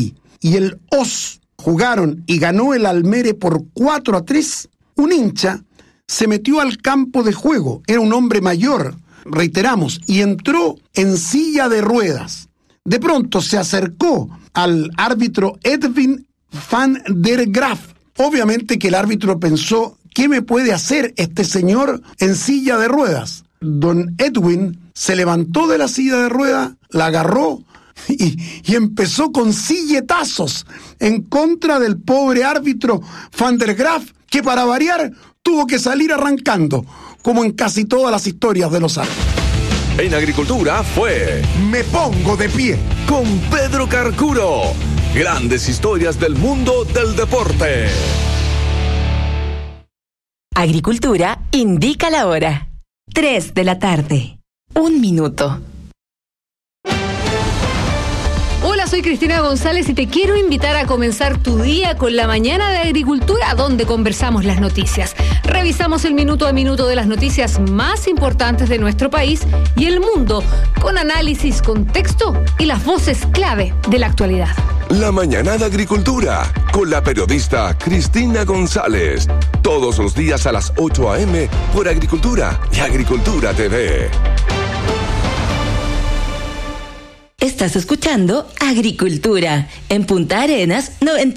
Almerí y el OS jugaron y ganó el Almere por 4-3, un hincha se metió al campo de juego, era un hombre mayor, reiteramos, y entró en silla de ruedas. De pronto se acercó al árbitro Edwin van der Graaf. Obviamente que el árbitro pensó, ¿qué me puede hacer este señor en silla de ruedas? Don Edwin se levantó de la silla de ruedas, la agarró y empezó con silletazos en contra del pobre árbitro van der Graaf, que para variar tuvo que salir arrancando, como en casi todas las historias de los árbitros. En Agricultura fue Me pongo de pie con Pedro Carcuro. Grandes historias del mundo del deporte. Agricultura indica la hora. 3 de la tarde. 1 minuto. Hola, soy Cristina González y te quiero invitar a comenzar tu día con la mañana de Agricultura, donde conversamos las noticias. Revisamos el minuto a minuto de las noticias más importantes de nuestro país y el mundo, con análisis, contexto y las voces clave de la actualidad. La mañana de Agricultura, con la periodista Cristina González. Todos los días a las 8 a.m. por Agricultura y Agricultura TV. Estás escuchando Agricultura en Punta Arenas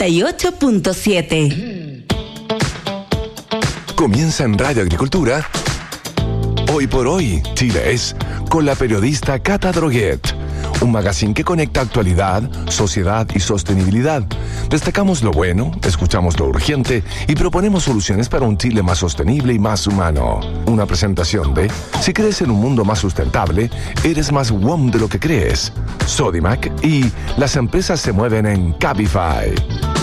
98.7. Comienza en Radio Agricultura. Hoy por hoy, Chile es, con la periodista Cata Droguet. Un magazine que conecta actualidad, sociedad y sostenibilidad. Destacamos lo bueno, escuchamos lo urgente y proponemos soluciones para un Chile más sostenible y más humano. Una presentación de Si crees en un mundo más sustentable, eres más WOM de lo que crees. Sodimac y las empresas se mueven en Cabify.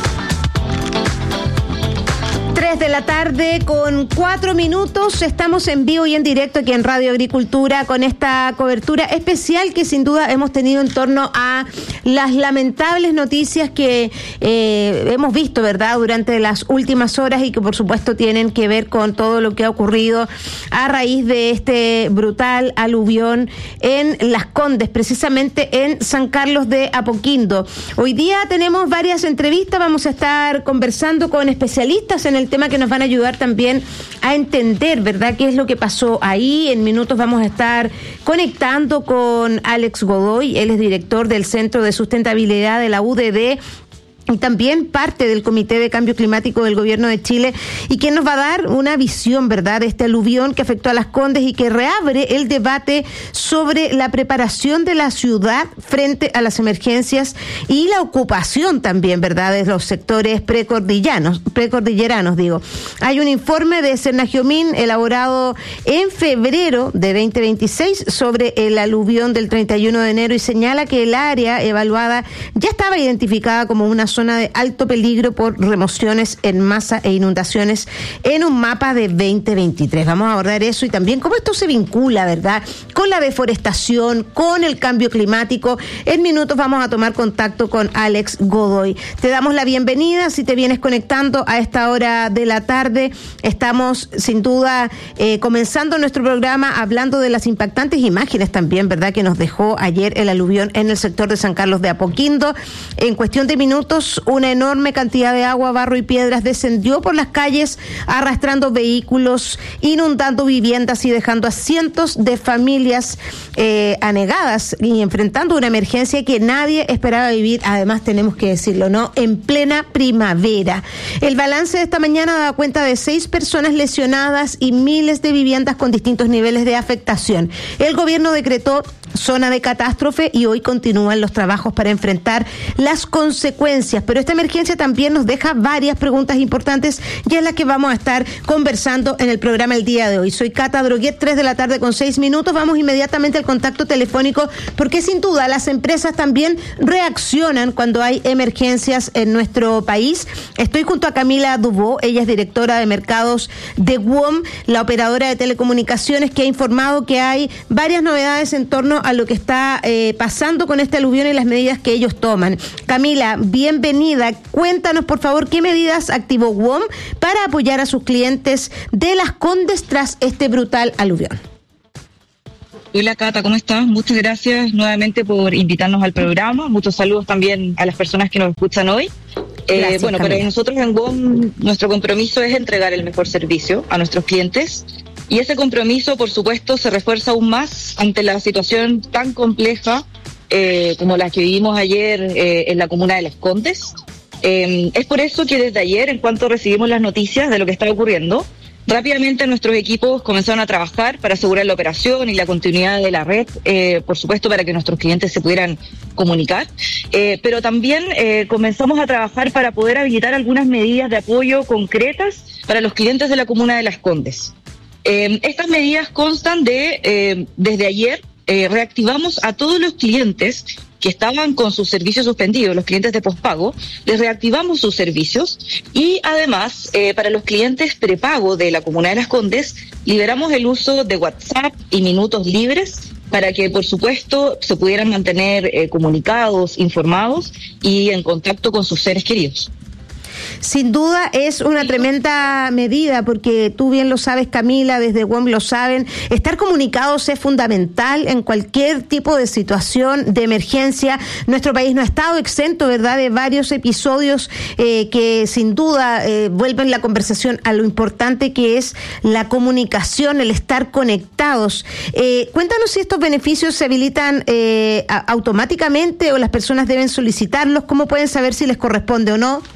3 de la tarde con 4 minutos. Estamos en vivo y en directo aquí en Radio Agricultura con esta cobertura especial que sin duda hemos tenido en torno a las lamentables noticias que hemos visto, ¿verdad?, durante las últimas horas y que por supuesto tienen que ver con todo lo que ha ocurrido a raíz de este brutal aluvión en Las Condes, precisamente en San Carlos de Apoquindo. Hoy día tenemos varias entrevistas, vamos a estar conversando con especialistas en el tema que nos van a ayudar también a entender, ¿verdad?, qué es lo que pasó ahí. En minutos vamos a estar conectando con Alex Godoy, él es director del Centro de Sustentabilidad de la UDD y también parte del Comité de Cambio Climático del Gobierno de Chile, y quien nos va a dar una visión, ¿verdad?, de este aluvión que afectó a Las Condes y que reabre el debate sobre la preparación de la ciudad frente a las emergencias y la ocupación también, ¿verdad?, de los sectores precordilleranos. Hay un informe de Cernagiomín elaborado en febrero de 2026 sobre el aluvión del 31 de enero y señala que el área evaluada ya estaba identificada como una zona de alto peligro por remociones en masa e inundaciones en un mapa de 2023. Vamos a abordar eso y también cómo esto se vincula, ¿verdad?, con la deforestación, con el cambio climático. En minutos vamos a tomar contacto con Alex Godoy. Te damos la bienvenida si te vienes conectando a esta hora de la tarde. Estamos sin duda comenzando nuestro programa hablando de las impactantes imágenes también, ¿verdad?, que nos dejó ayer el aluvión en el sector de San Carlos de Apoquindo. En cuestión de minutos, una enorme cantidad de agua, barro y piedras descendió por las calles, arrastrando vehículos, inundando viviendas y dejando a cientos de familias anegadas y enfrentando una emergencia que nadie esperaba vivir. Además, tenemos que decirlo, ¿no?, en plena primavera. El balance de esta mañana da cuenta de 6 personas lesionadas y miles de viviendas con distintos niveles de afectación. El gobierno decretó zona de catástrofe y hoy continúan los trabajos para enfrentar las consecuencias, pero esta emergencia también nos deja varias preguntas importantes y es la que vamos a estar conversando en el programa el día de hoy. Soy Cata Droguet, 3 de la tarde con 6 minutos. Vamos inmediatamente al contacto telefónico porque sin duda las empresas también reaccionan cuando hay emergencias en nuestro país. Estoy junto a Camila Dubó, ella es directora de mercados de WOM, la operadora de telecomunicaciones, que ha informado que hay varias novedades en torno a lo que está pasando con este aluvión y las medidas que ellos toman. Camila, bienvenida. Cuéntanos, por favor, qué medidas activó WOM para apoyar a sus clientes de Las Condes tras este brutal aluvión. Hola Cata, ¿cómo estás? Muchas gracias nuevamente por invitarnos al programa. Muchos saludos también a las personas que nos escuchan hoy. Bueno, para nosotros en WOM nuestro compromiso es entregar el mejor servicio a nuestros clientes y ese compromiso, por supuesto, se refuerza aún más ante la situación tan compleja como la que vivimos ayer en la comuna de Las Condes. Es por eso que desde ayer, en cuanto recibimos las noticias de lo que está ocurriendo, rápidamente nuestros equipos comenzaron a trabajar para asegurar la operación y la continuidad de la red, por supuesto para que nuestros clientes se pudieran comunicar, pero también comenzamos a trabajar para poder habilitar algunas medidas de apoyo concretas para los clientes de la comuna de Las Condes. Estas medidas constan de, desde ayer, reactivamos a todos los clientes que estaban con sus servicios suspendidos, los clientes de pospago, les reactivamos sus servicios y además para los clientes prepago de la comuna de Las Condes liberamos el uso de WhatsApp y minutos libres para que por supuesto se pudieran mantener comunicados, informados y en contacto con sus seres queridos. Sin duda es una tremenda medida porque tú bien lo sabes, Camila, desde WOM lo saben, estar comunicados es fundamental en cualquier tipo de situación de emergencia. Nuestro país no ha estado exento, ¿verdad?, de varios episodios que sin duda vuelven la conversación a lo importante que es la comunicación, el estar conectados. Cuéntanos si estos beneficios se habilitan automáticamente o las personas deben solicitarlos, ¿cómo pueden saber si les corresponde o no?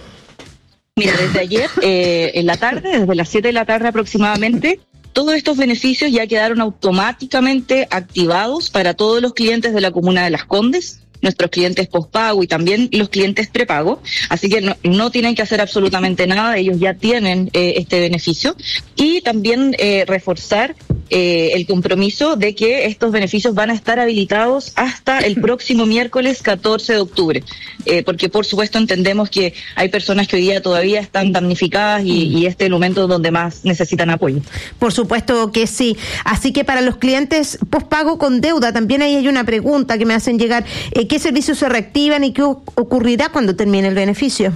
Mira, desde ayer en la tarde, desde las 7 de la tarde aproximadamente, todos estos beneficios ya quedaron automáticamente activados para todos los clientes de la comuna de Las Condes, nuestros clientes postpago y también los clientes prepago, así que no tienen que hacer absolutamente nada, ellos ya tienen este beneficio y también reforzar el compromiso de que estos beneficios van a estar habilitados hasta el próximo miércoles 14 de octubre, porque por supuesto entendemos que hay personas que hoy día todavía están damnificadas y este es el momento donde más necesitan apoyo. Por supuesto que sí, así que para los clientes postpago con deuda, también ahí hay una pregunta que me hacen llegar, ¿qué servicios se reactivan y qué ocurrirá cuando termine el beneficio?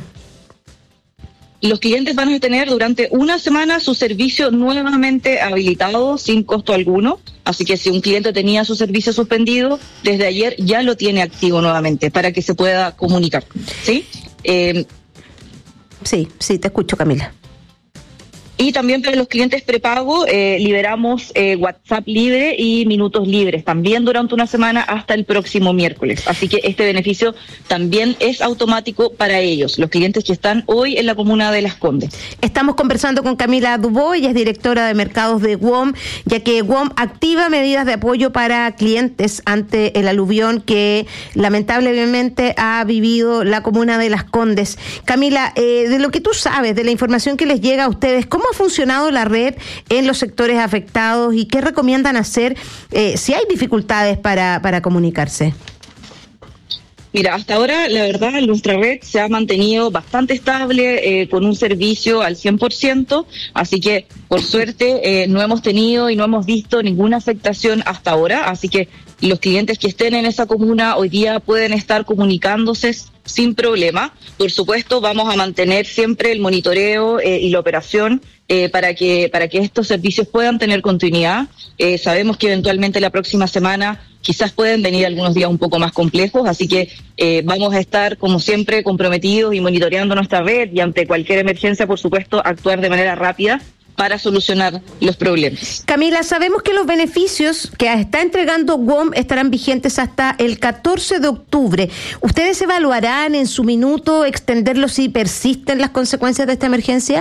Los clientes van a tener durante una semana su servicio nuevamente habilitado sin costo alguno, así que si un cliente tenía su servicio suspendido, desde ayer ya lo tiene activo nuevamente para que se pueda comunicar, ¿sí? Sí, te escucho, Camila. Y también para los clientes prepago liberamos WhatsApp libre y minutos libres, también durante una semana hasta el próximo miércoles. Así que este beneficio también es automático para ellos, los clientes que están hoy en la comuna de Las Condes. Estamos conversando con Camila Dubó, ella es directora de mercados de WOM, ya que WOM activa medidas de apoyo para clientes ante el aluvión que lamentablemente ha vivido la comuna de Las Condes. Camila, de lo que tú sabes, de la información que les llega a ustedes, ¿cómo ha funcionado la red en los sectores afectados y qué recomiendan hacer si hay dificultades para comunicarse? Mira, hasta ahora la verdad nuestra red se ha mantenido bastante estable con un servicio al 100%, así que por suerte no hemos tenido y no hemos visto ninguna afectación hasta ahora, así que los clientes que estén en esa comuna hoy día pueden estar comunicándose sin problema. Por supuesto vamos a mantener siempre el monitoreo y la operación para que estos servicios puedan tener continuidad. Sabemos que eventualmente la próxima semana quizás pueden venir algunos días un poco más complejos, así que vamos a estar como siempre comprometidos y monitoreando nuestra red y ante cualquier emergencia, por supuesto, actuar de manera rápida para solucionar los problemas. Camila, sabemos que los beneficios que está entregando WOM estarán vigentes hasta el 14 de octubre. ¿Ustedes evaluarán en su minuto extenderlos si persisten las consecuencias de esta emergencia?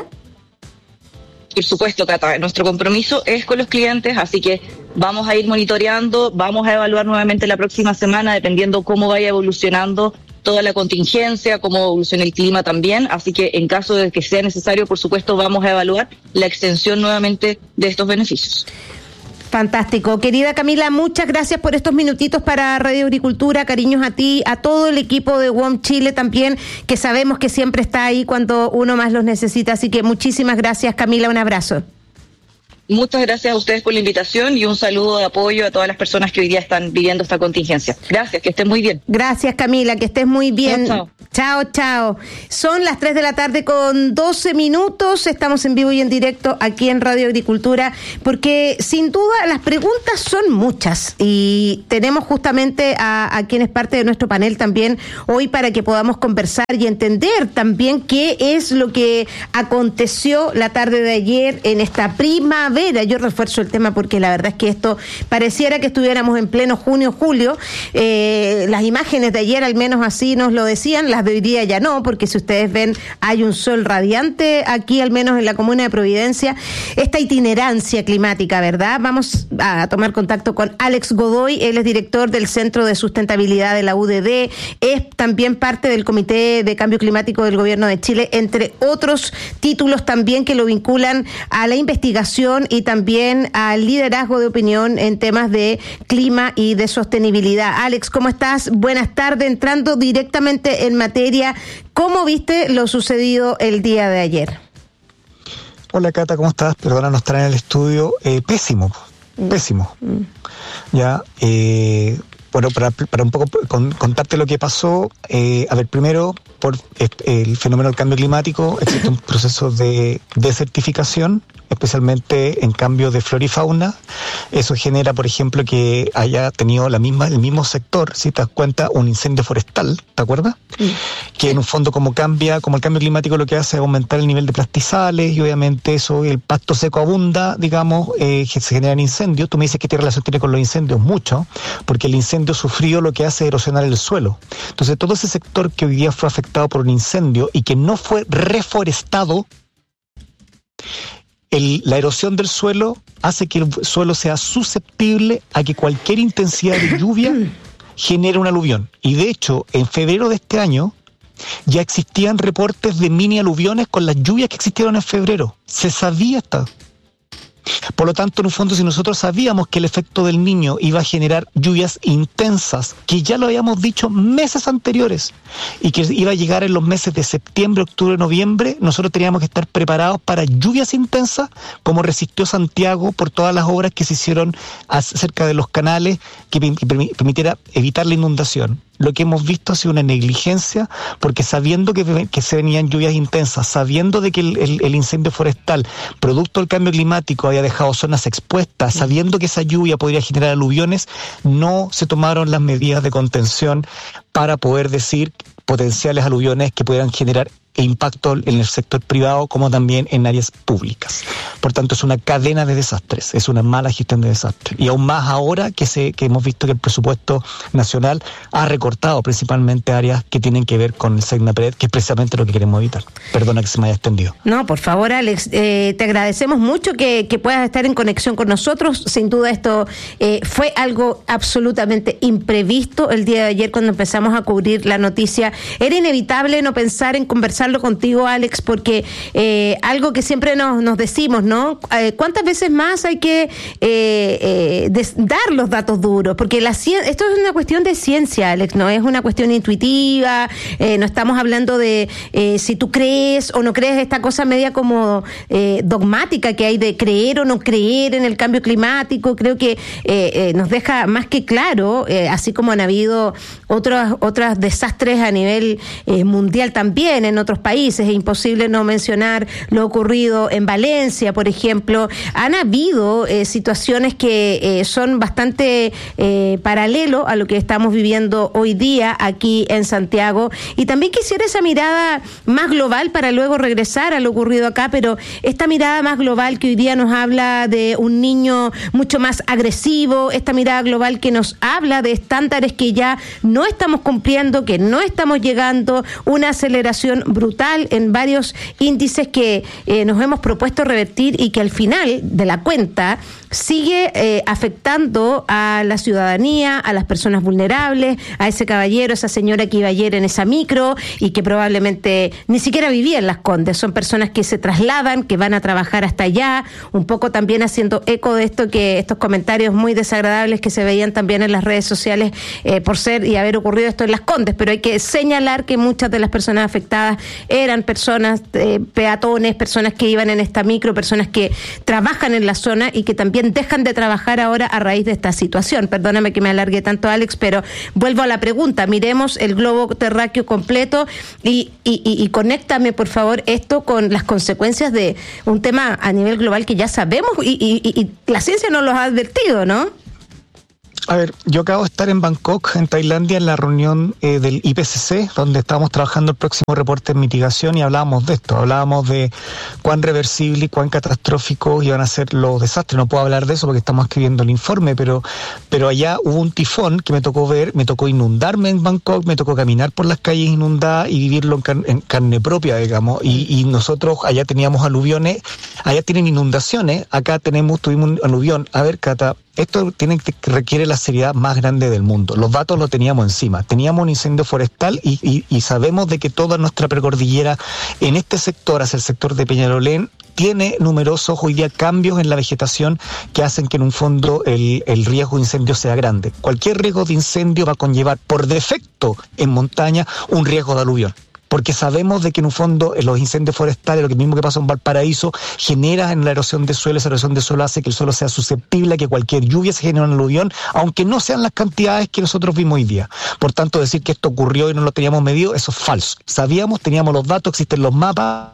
Por supuesto, Cata, nuestro compromiso es con los clientes, así que vamos a ir monitoreando, vamos a evaluar nuevamente la próxima semana, dependiendo cómo vaya evolucionando toda la contingencia, cómo evoluciona el clima también, así que en caso de que sea necesario, por supuesto, vamos a evaluar la extensión nuevamente de estos beneficios. Fantástico. Querida Camila, muchas gracias por estos minutitos para Radio Agricultura. Cariños a ti, a todo el equipo de WOM Chile también, que sabemos que siempre está ahí cuando uno más los necesita. Así que muchísimas gracias, Camila. Un abrazo. Muchas gracias a ustedes por la invitación y un saludo de apoyo a todas las personas que hoy día están viviendo esta contingencia. Gracias, que estén muy bien. Gracias, Camila, que estés muy bien. Chao. Chao. Son las 3:00 con 12 minutos. Estamos en vivo y en directo aquí en Radio Agricultura, porque sin duda las preguntas son muchas y tenemos justamente a quien es parte de nuestro panel también hoy para que podamos conversar y entender también qué es lo que aconteció la tarde de ayer en esta primavera. Yo refuerzo el tema porque la verdad es que esto pareciera que estuviéramos en pleno junio, julio. Las imágenes de ayer al menos así nos lo decían, las de hoy día ya no, porque si ustedes ven hay un sol radiante aquí al menos en la comuna de Providencia. Esta itinerancia climática, ¿verdad? Vamos a tomar contacto con Alex Godoy, él es director del Centro de Sustentabilidad de la UDD, es también parte del Comité de Cambio Climático del Gobierno de Chile, entre otros títulos también que lo vinculan a la investigación y también al liderazgo de opinión en temas de clima y de sostenibilidad. Alex, ¿cómo estás? Buenas tardes. Entrando directamente en materia, ¿cómo viste lo sucedido el día de ayer? Hola, Cata, ¿cómo estás? Perdona no estar en el estudio. Pésimo. Ya, bueno, para un poco contarte lo que pasó, a ver, primero, por el fenómeno del cambio climático, existe un proceso de desertificación, especialmente en cambio de flora y fauna. Eso genera, por ejemplo, que haya tenido el mismo sector, si te das cuenta, un incendio forestal, ¿te acuerdas? Sí. Que en un fondo como el cambio climático lo que hace es aumentar el nivel de plastizales y obviamente eso, el pasto seco abunda, digamos, se generan incendios. Tú me dices que qué relación tiene con los incendios, mucho, porque el incendio sufrido lo que hace es erosionar el suelo. Entonces todo ese sector que hoy día fue afectado por un incendio y que no fue reforestado, la erosión del suelo hace que el suelo sea susceptible a que cualquier intensidad de lluvia genere un aluvión. Y de hecho, en febrero de este año ya existían reportes de mini aluviones con las lluvias que existieron en febrero. Se sabía hasta. Por lo tanto, en un fondo, si nosotros sabíamos que el efecto del Niño iba a generar lluvias intensas, que ya lo habíamos dicho meses anteriores, y que iba a llegar en los meses de septiembre, octubre, noviembre, nosotros teníamos que estar preparados para lluvias intensas, como resistió Santiago por todas las obras que se hicieron cerca de los canales, que permitiera evitar la inundación. Lo que hemos visto ha sido una negligencia, porque sabiendo que se venían lluvias intensas, sabiendo de que el incendio forestal, producto del cambio climático, había dejado zonas expuestas, sabiendo que esa lluvia podría generar aluviones, no se tomaron las medidas de contención para poder decir potenciales aluviones que pudieran generar impacto en el sector privado como también en áreas públicas. Por tanto, es una cadena de desastres, es una mala gestión de desastres. Y aún más ahora que hemos visto que el presupuesto nacional ha recortado principalmente áreas que tienen que ver con el SECNAPRED, que es precisamente lo que queremos evitar. Perdona que se me haya extendido. No, por favor, Alex, te agradecemos mucho que puedas estar en conexión con nosotros. Sin duda esto fue algo absolutamente imprevisto el día de ayer cuando empezamos a cubrir la noticia. Era inevitable no pensar en conversarlo contigo, Alex, porque algo que siempre nos decimos, ¿no? ¿Cuántas veces más hay que dar los datos duros? Porque esto es una cuestión de ciencia, Alex, no es una cuestión intuitiva, no estamos hablando de si tú crees o no crees, esta cosa media como dogmática que hay de creer o no creer en el cambio climático. Creo que nos deja más que claro, así como han habido otros desastres a nivel mundial también en otros países. Es imposible no mencionar lo ocurrido en Valencia, por ejemplo. Han habido situaciones que son bastante paralelo a lo que estamos viviendo hoy día aquí en Santiago, y también quisiera esa mirada más global para luego regresar a lo ocurrido acá, pero esta mirada más global que hoy día nos habla de un niño mucho más agresivo, esta mirada global que nos habla de estándares que ya no estamos cumpliendo, que no estamos llegando, una aceleración brutal en varios índices que nos hemos propuesto revertir y que al final de la cuenta sigue afectando a la ciudadanía, a las personas vulnerables, a ese caballero, esa señora que iba ayer en esa micro y que probablemente ni siquiera vivía en Las Condes. Son personas que se trasladan, que van a trabajar hasta allá, un poco también haciendo eco de esto, que estos comentarios muy desagradables que se veían también en las redes sociales por ser y haber ocurrido esto en Las Condes. Pero hay que señalar que muchas de las personas afectadas eran personas, peatones, personas que iban en esta micro, personas que trabajan en la zona y que también dejan de trabajar ahora a raíz de esta situación. Perdóname que me alargue tanto, Alex, pero vuelvo a la pregunta. Miremos el globo terráqueo completo y conéctame, por favor, esto con las consecuencias de un tema a nivel global que ya sabemos y la ciencia nos lo ha advertido, ¿no? A ver, yo acabo de estar en Bangkok, en Tailandia, en la reunión del IPCC, donde estábamos trabajando el próximo reporte de mitigación y hablábamos de esto, hablábamos de cuán reversible y cuán catastróficos iban a ser los desastres. No puedo hablar de eso porque estamos escribiendo el informe, pero allá hubo un tifón que me tocó ver, me tocó inundarme en Bangkok, me tocó caminar por las calles inundadas y vivirlo en carne propia, digamos, y nosotros allá teníamos aluviones, allá tienen inundaciones, acá tuvimos un aluvión. A ver, Cata, esto requiere la seriedad más grande del mundo. Los datos los teníamos encima. Teníamos un incendio forestal y sabemos de que toda nuestra precordillera en este sector, hacia el sector de Peñalolén, tiene numerosos hoy día cambios en la vegetación que hacen que en un fondo el riesgo de incendio sea grande. Cualquier riesgo de incendio va a conllevar por defecto en montaña un riesgo de aluvión. Porque sabemos de que en un fondo los incendios forestales, lo mismo que pasa en Valparaíso, genera en la erosión de suelo, esa erosión de suelo hace que el suelo sea susceptible a que cualquier lluvia se genere un aluvión, aunque no sean las cantidades que nosotros vimos hoy día. Por tanto, decir que esto ocurrió y no lo teníamos medido, eso es falso. Sabíamos, teníamos los datos, existen los mapas,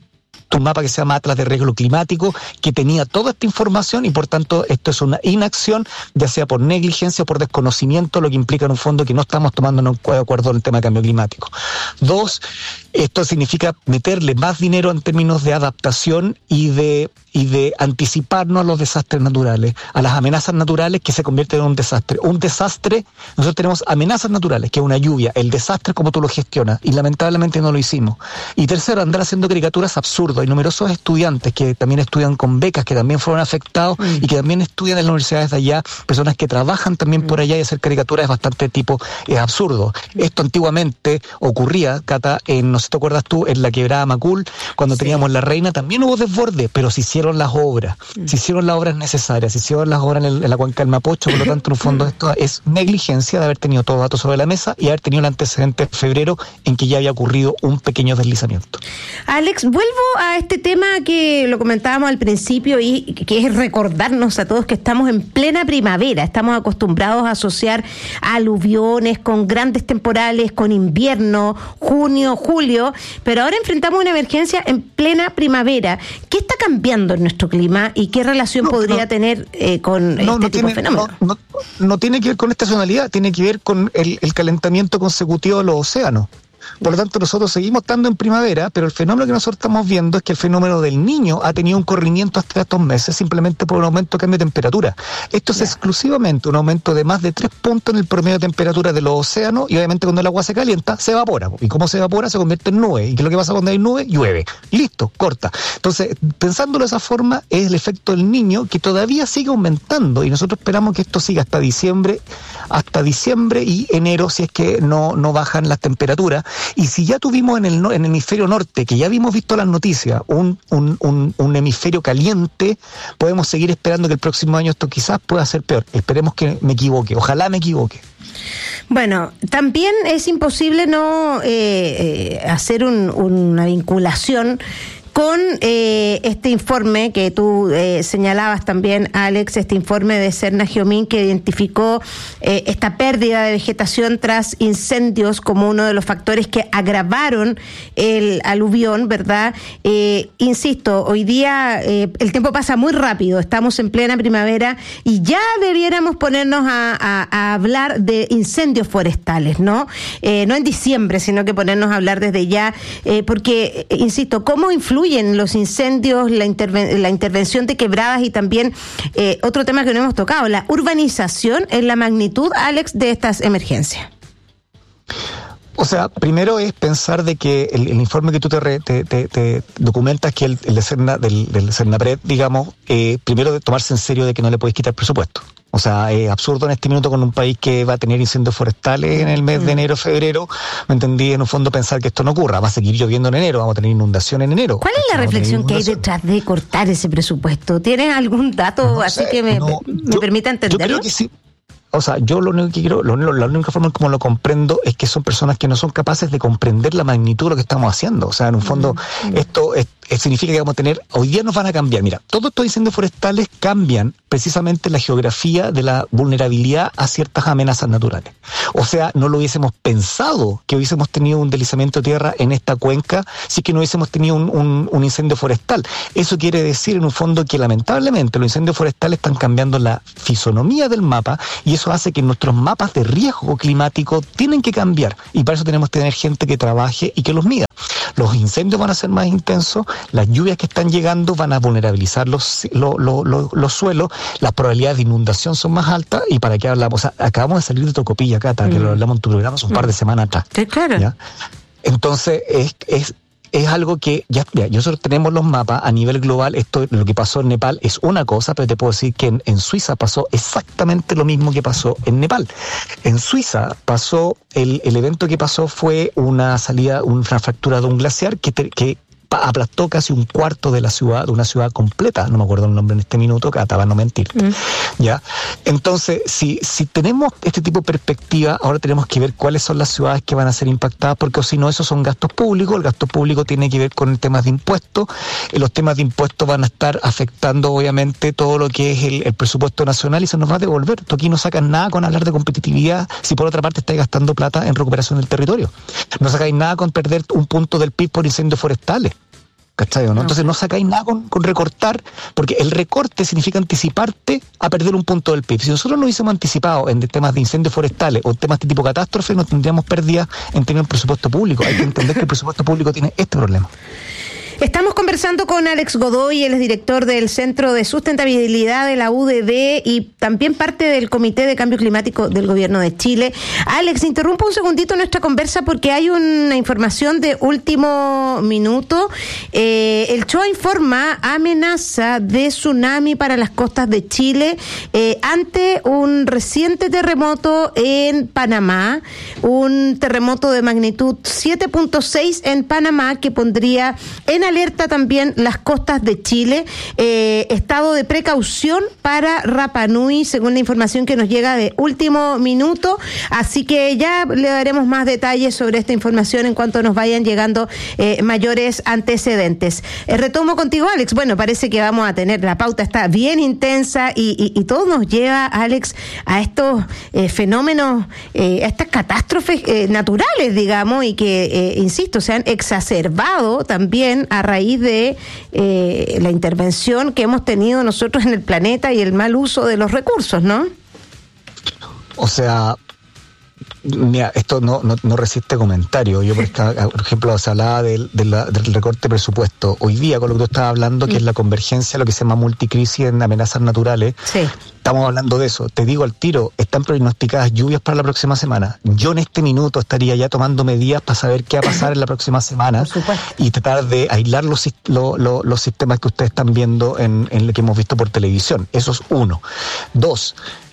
un mapa que se llama Atlas de Riesgo Climático, que tenía toda esta información y por tanto esto es una inacción, ya sea por negligencia o por desconocimiento, lo que implica en un fondo que no estamos tomando en acuerdo en el tema de cambio climático. 2, esto significa meterle más dinero en términos de adaptación y de anticiparnos a los desastres naturales, a las amenazas naturales que se convierten en un desastre. Un desastre, nosotros tenemos amenazas naturales, que es una lluvia, el desastre como tú lo gestionas, y lamentablemente no lo hicimos. Y tercero, andar haciendo caricaturas absurdas. Hay numerosos estudiantes que también estudian con becas, que también fueron afectados y que también estudian en las universidades de allá, personas que trabajan también por allá, y hacer caricaturas es bastante tipo absurdo. Esto antiguamente ocurría, Cata, no sé si te acuerdas tú, en la quebrada Macul, cuando teníamos La Reina, también hubo desborde, pero se hicieron las obras, necesarias, se hicieron las obras en la cuenca del Mapocho. Por lo tanto, en un fondo esto es negligencia de haber tenido todos los datos sobre la mesa y haber tenido el antecedente en febrero en que ya había ocurrido un pequeño deslizamiento. Alex, vuelvo a este tema que lo comentábamos al principio y que es recordarnos a todos que estamos en plena primavera. Estamos acostumbrados a asociar aluviones con grandes temporales, con invierno, junio, julio, pero ahora enfrentamos una emergencia en plena primavera. ¿Qué está cambiando en nuestro clima y qué relación podría tener con este tipo de fenómenos? No tiene que ver con estacionalidad, tiene que ver con el calentamiento consecutivo de los océanos. Por lo tanto, nosotros seguimos estando en primavera, pero el fenómeno que nosotros estamos viendo es que el fenómeno del Niño ha tenido un corrimiento hasta estos meses simplemente por un aumento de cambio de temperatura. Esto es exclusivamente un aumento de más de 3 puntos en el promedio de temperatura de los océanos, y obviamente cuando el agua se calienta, se evapora. Y como se evapora, se convierte en nube. ¿Y qué es lo que pasa cuando hay nube? Llueve. Listo, corta. Entonces, pensándolo de esa forma, es el efecto del Niño que todavía sigue aumentando, y nosotros esperamos que esto siga hasta diciembre y enero, si es que no bajan las temperaturas. Y si ya tuvimos en el hemisferio norte, que ya habíamos visto las noticias, un hemisferio caliente, podemos seguir esperando que el próximo año esto quizás pueda ser peor. Esperemos que me equivoque, ojalá me equivoque. Bueno, también es imposible no hacer una vinculación con este informe que tú señalabas también, Alex, este informe de Serna Geomín que identificó esta pérdida de vegetación tras incendios como uno de los factores que agravaron el aluvión, ¿verdad? Insisto, hoy día el tiempo pasa muy rápido, estamos en plena primavera y ya debiéramos ponernos a hablar de incendios forestales, ¿no? No en diciembre, sino que ponernos a hablar desde ya, porque, insisto, ¿cómo influye en los incendios, la intervención de quebradas y también otro tema que no hemos tocado, la urbanización en la magnitud, Alex, de estas emergencias? O sea, primero es pensar de que el informe que tú te documentas, que el del Cernapred, digamos, primero de tomarse en serio de que no le puedes quitar presupuesto. O sea, es absurdo en este minuto con un país que va a tener incendios forestales en el mes de enero, febrero, ¿me entendí? En un fondo pensar que esto no ocurra, va a seguir lloviendo en enero, vamos a tener inundación en enero. ¿Cuál es la reflexión que hay detrás de cortar ese presupuesto? ¿Tienes algún dato así que me permita entenderlo? Yo creo que sí. O sea, yo lo único que quiero, la única forma como lo comprendo es que son personas que no son capaces de comprender la magnitud de lo que estamos haciendo. O sea, en un fondo, esto significa que vamos a tener, hoy día nos van a cambiar. Mira, todos estos incendios forestales cambian precisamente la geografía de la vulnerabilidad a ciertas amenazas naturales. O sea, no lo hubiésemos pensado que hubiésemos tenido un deslizamiento de tierra en esta cuenca si que no hubiésemos tenido un incendio forestal. Eso quiere decir, en un fondo, que lamentablemente los incendios forestales están cambiando la fisonomía del mapa y eso hace que nuestros mapas de riesgo climático tienen que cambiar. Y para eso tenemos que tener gente que trabaje y que los mida. Los incendios van a ser más intensos, las lluvias que están llegando van a vulnerabilizar los suelos, las probabilidades de inundación son más altas. ¿Y para qué hablamos? O sea, acabamos de salir de Tocopilla, Cata, que lo hablamos en tu programa hace un par de semanas atrás. Sí, claro. ¿Ya? Entonces, es algo que ya nosotros tenemos los mapas a nivel global. Esto, lo que pasó en Nepal es una cosa, pero te puedo decir que en Suiza pasó exactamente lo mismo que pasó en Nepal. En Suiza pasó, el evento que pasó fue una fractura de un glaciar que aplastó casi un cuarto de la ciudad, de una ciudad completa, no me acuerdo el nombre en este minuto, que para no mentir. ¿Ya? Entonces, si tenemos este tipo de perspectiva, ahora tenemos que ver cuáles son las ciudades que van a ser impactadas, porque si no, esos son gastos públicos. El gasto público tiene que ver con el tema de impuestos, los temas de impuestos van a estar afectando obviamente todo lo que es el presupuesto nacional y se nos va a devolver. Tú aquí no sacas nada con hablar de competitividad si por otra parte estáis gastando plata en recuperación del territorio. No sacáis nada con perder un punto del PIB por incendios forestales. ¿Cachai? ¿No? Entonces no sacáis nada con recortar, porque el recorte significa anticiparte a perder un punto del PIB. Si nosotros no hubiésemos anticipado en temas de incendios forestales o temas de tipo catástrofe, no tendríamos pérdidas en términos del presupuesto público. Hay que entender que el presupuesto público tiene este problema. Estamos conversando con Alex Godoy, él es director del Centro de Sustentabilidad de la UDD y también parte del Comité de Cambio Climático del Gobierno de Chile. Alex, interrumpo un segundito nuestra conversa porque hay una información de último minuto. El CHOA informa amenaza de tsunami para las costas de Chile ante un reciente terremoto en Panamá, un terremoto de magnitud 7.6 en Panamá que pondría en alerta también las costas de Chile, estado de precaución para Rapa Nui, según la información que nos llega de último minuto, así que ya le daremos más detalles sobre esta información en cuanto nos vayan llegando mayores antecedentes. Retomo contigo, Alex. Bueno, parece que vamos a tener, la pauta está bien intensa y todo nos lleva, Alex, a estos fenómenos, a estas catástrofes naturales, digamos, y que, insisto, se han exacerbado también a raíz de la intervención que hemos tenido nosotros en el planeta y el mal uso de los recursos, ¿no? O sea, mira, esto no resiste comentario. Yo, por ejemplo, se hablaba del recorte de presupuesto. Hoy día, con lo que tú estabas hablando, que es la convergencia, lo que se llama multicrisis en amenazas naturales, sí. Estamos hablando de eso. Te digo al tiro, están pronosticadas lluvias para la próxima semana. Yo en este minuto estaría ya tomando medidas para saber qué va a pasar en la próxima semana y tratar de aislar los sistemas que ustedes están viendo en lo que hemos visto por televisión. Eso es uno. Dos,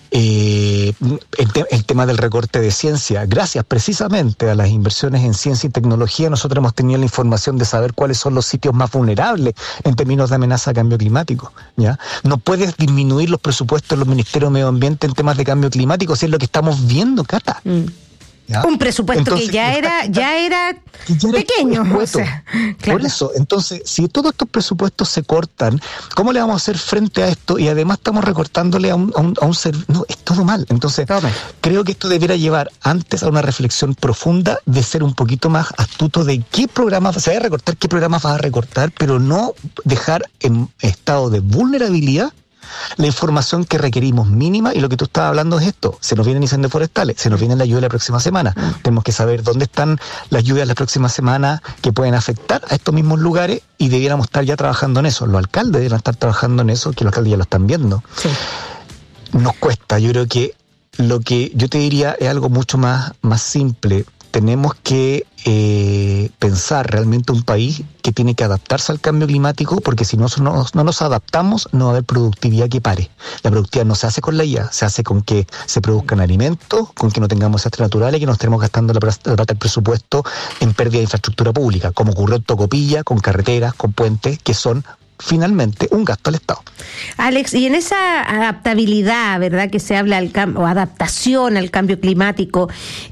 el tema del recorte de ciencia. Gracias precisamente a las inversiones en ciencia y tecnología, nosotros hemos tenido la información de saber cuáles son los sitios más vulnerables en términos de amenaza a cambio climático. ¿Ya? No puedes disminuir los presupuestos de los ministerios de medio ambiente en temas de cambio climático, si es lo que estamos viendo, Cata. ¿Ya? Un presupuesto entonces, que ya era pequeño. O sea, claro. Por eso, entonces, si todos estos presupuestos se cortan, ¿cómo le vamos a hacer frente a esto? Y además estamos recortándole a un ser... No, es todo mal. Entonces, creo que esto debiera llevar antes a una reflexión profunda de ser un poquito más astuto de qué programas se va a recortar, qué programas vas a recortar, pero no dejar en estado de vulnerabilidad la información que requerimos mínima. Y lo que tú estabas hablando es esto: se nos vienen incendios forestales, se nos viene la lluvia la próxima semana, tenemos que saber dónde están las lluvias la próxima semana que pueden afectar a estos mismos lugares y debiéramos estar ya trabajando en eso. Los alcaldes deberían estar trabajando en eso, que los alcaldes ya lo están viendo. Sí. Nos cuesta. Yo creo que lo que yo te diría es algo mucho más simple. tenemos que pensar realmente un país que tiene que adaptarse al cambio climático, porque si no nos adaptamos, no va a haber productividad que pare. La productividad no se hace con la IA, se hace con que se produzcan alimentos, con que no tengamos desastres naturales, que no estemos gastando la plata del presupuesto en pérdida de infraestructura pública, como ocurrió en Tocopilla, con carreteras, con puentes, que son finalmente un gasto al Estado. Alex, y en esa adaptabilidad, ¿verdad?, que se habla o adaptación al cambio climático,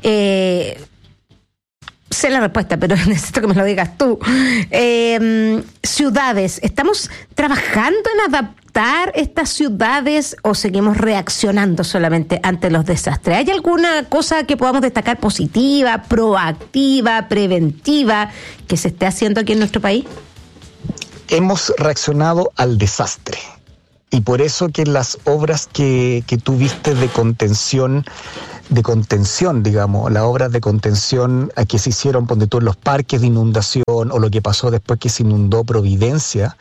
sé la respuesta, pero necesito que me lo digas tú. Ciudades, ¿estamos trabajando en adaptar estas ciudades o seguimos reaccionando solamente ante los desastres? ¿Hay alguna cosa que podamos destacar positiva, proactiva, preventiva que se esté haciendo aquí en nuestro país? Hemos reaccionado al desastre, y por eso que las obras que tú viste de contención, digamos, las obras de contención que se hicieron, ponte tú, en los parques de inundación, o lo que pasó después que se inundó Providencia,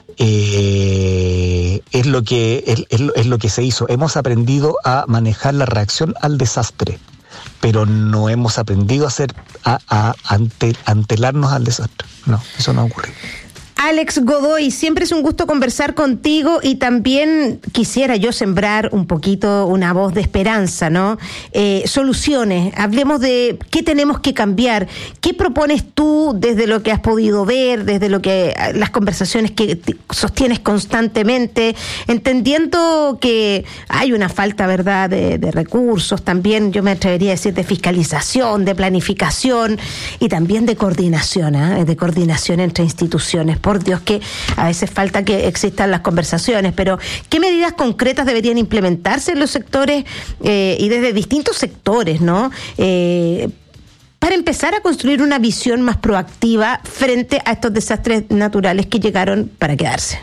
es lo que se hizo. Hemos aprendido a manejar la reacción al desastre, pero no hemos aprendido a antelarnos al desastre. No, eso no ha ocurrido. Alex Godoy, siempre es un gusto conversar contigo, y también quisiera yo sembrar un poquito una voz de esperanza, ¿no? Soluciones, hablemos de qué tenemos que cambiar. ¿Qué propones tú desde lo que has podido ver, desde lo que las conversaciones que sostienes constantemente, entendiendo que hay una falta, ¿verdad?, de recursos, también yo me atrevería a decir de fiscalización, de planificación y también de coordinación, de coordinación entre instituciones? Por Dios, que a veces falta que existan las conversaciones, pero ¿qué medidas concretas deberían implementarse en los sectores y desde distintos sectores, ¿no? Para empezar a construir una visión más proactiva frente a estos desastres naturales que llegaron para quedarse.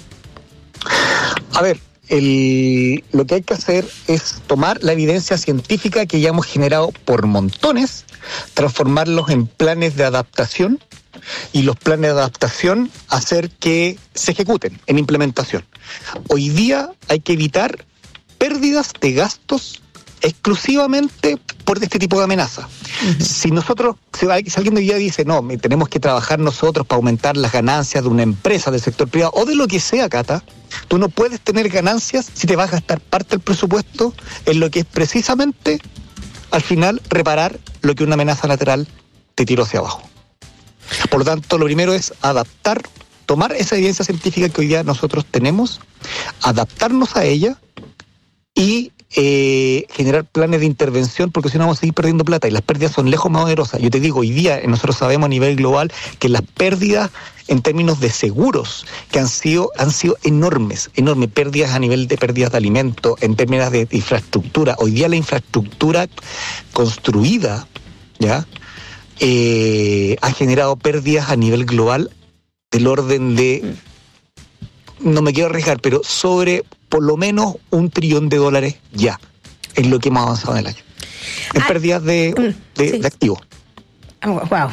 A ver, lo que hay que hacer es tomar la evidencia científica que ya hemos generado por montones, transformarlos en planes de adaptación, y los planes de adaptación hacer que se ejecuten en implementación. Hoy día hay que evitar pérdidas de gastos exclusivamente por este tipo de amenaza. Si alguien hoy día dice, no, tenemos que trabajar nosotros para aumentar las ganancias de una empresa del sector privado o de lo que sea, Cata, tú no puedes tener ganancias si te vas a gastar parte del presupuesto en lo que es precisamente, al final, reparar lo que una amenaza lateral te tiró hacia abajo. Por lo tanto, lo primero es tomar esa evidencia científica que hoy día nosotros tenemos, adaptarnos a ella y generar planes de intervención, porque si no vamos a seguir perdiendo plata, y las pérdidas son lejos más onerosas. Yo te digo, hoy día nosotros sabemos a nivel global que las pérdidas en términos de seguros que han sido enormes pérdidas a nivel de pérdidas de alimentos, en términos de infraestructura. Hoy día la infraestructura construida, ¿ya?, ha generado pérdidas a nivel global del orden de, no me quiero arriesgar, pero sobre por lo menos $1 trillón ya, es lo que hemos avanzado en el año, en pérdidas de activos. Wow.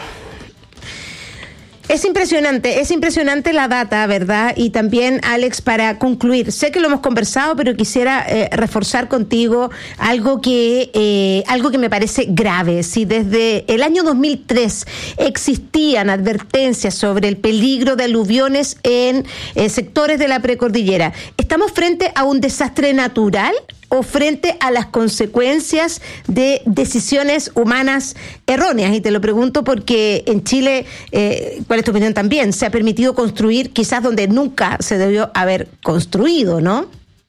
Es impresionante la data, ¿verdad? Y también, Alex, para concluir, sé que lo hemos conversado, pero quisiera reforzar contigo algo que me parece grave. Si desde el año 2003 existían advertencias sobre el peligro de aluviones en sectores de la precordillera, ¿estamos frente a un desastre natural o frente a las consecuencias de decisiones humanas erróneas? Y te lo pregunto porque en Chile, ¿cuál es tu opinión también? Se ha permitido construir quizás donde nunca se debió haber construido, ¿no?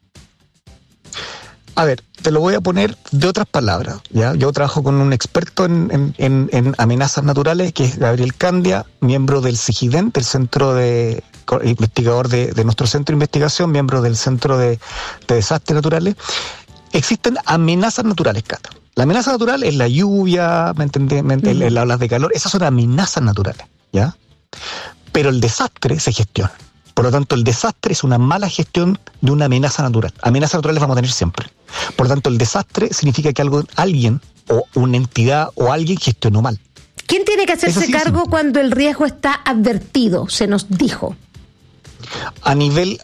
A ver, te lo voy a poner de otras palabras, ¿ya? Yo trabajo con un experto en amenazas naturales, que es Gabriel Candia, miembro del CIGIDEN, del Centro de investigador de nuestro centro de investigación, miembro del Centro de Desastres Naturales. Existen amenazas naturales, Cata. La amenaza natural es la lluvia, ¿me entendés? Las olas de calor, esas son amenazas naturales, ¿ya? Pero el desastre se gestiona. Por lo tanto, el desastre es una mala gestión de una amenaza natural. Amenazas naturales vamos a tener siempre. Por lo tanto, el desastre significa que alguien o una entidad o alguien gestionó mal. ¿Quién tiene que hacerse cargo cuando el riesgo está advertido? Se nos dijo. A nivel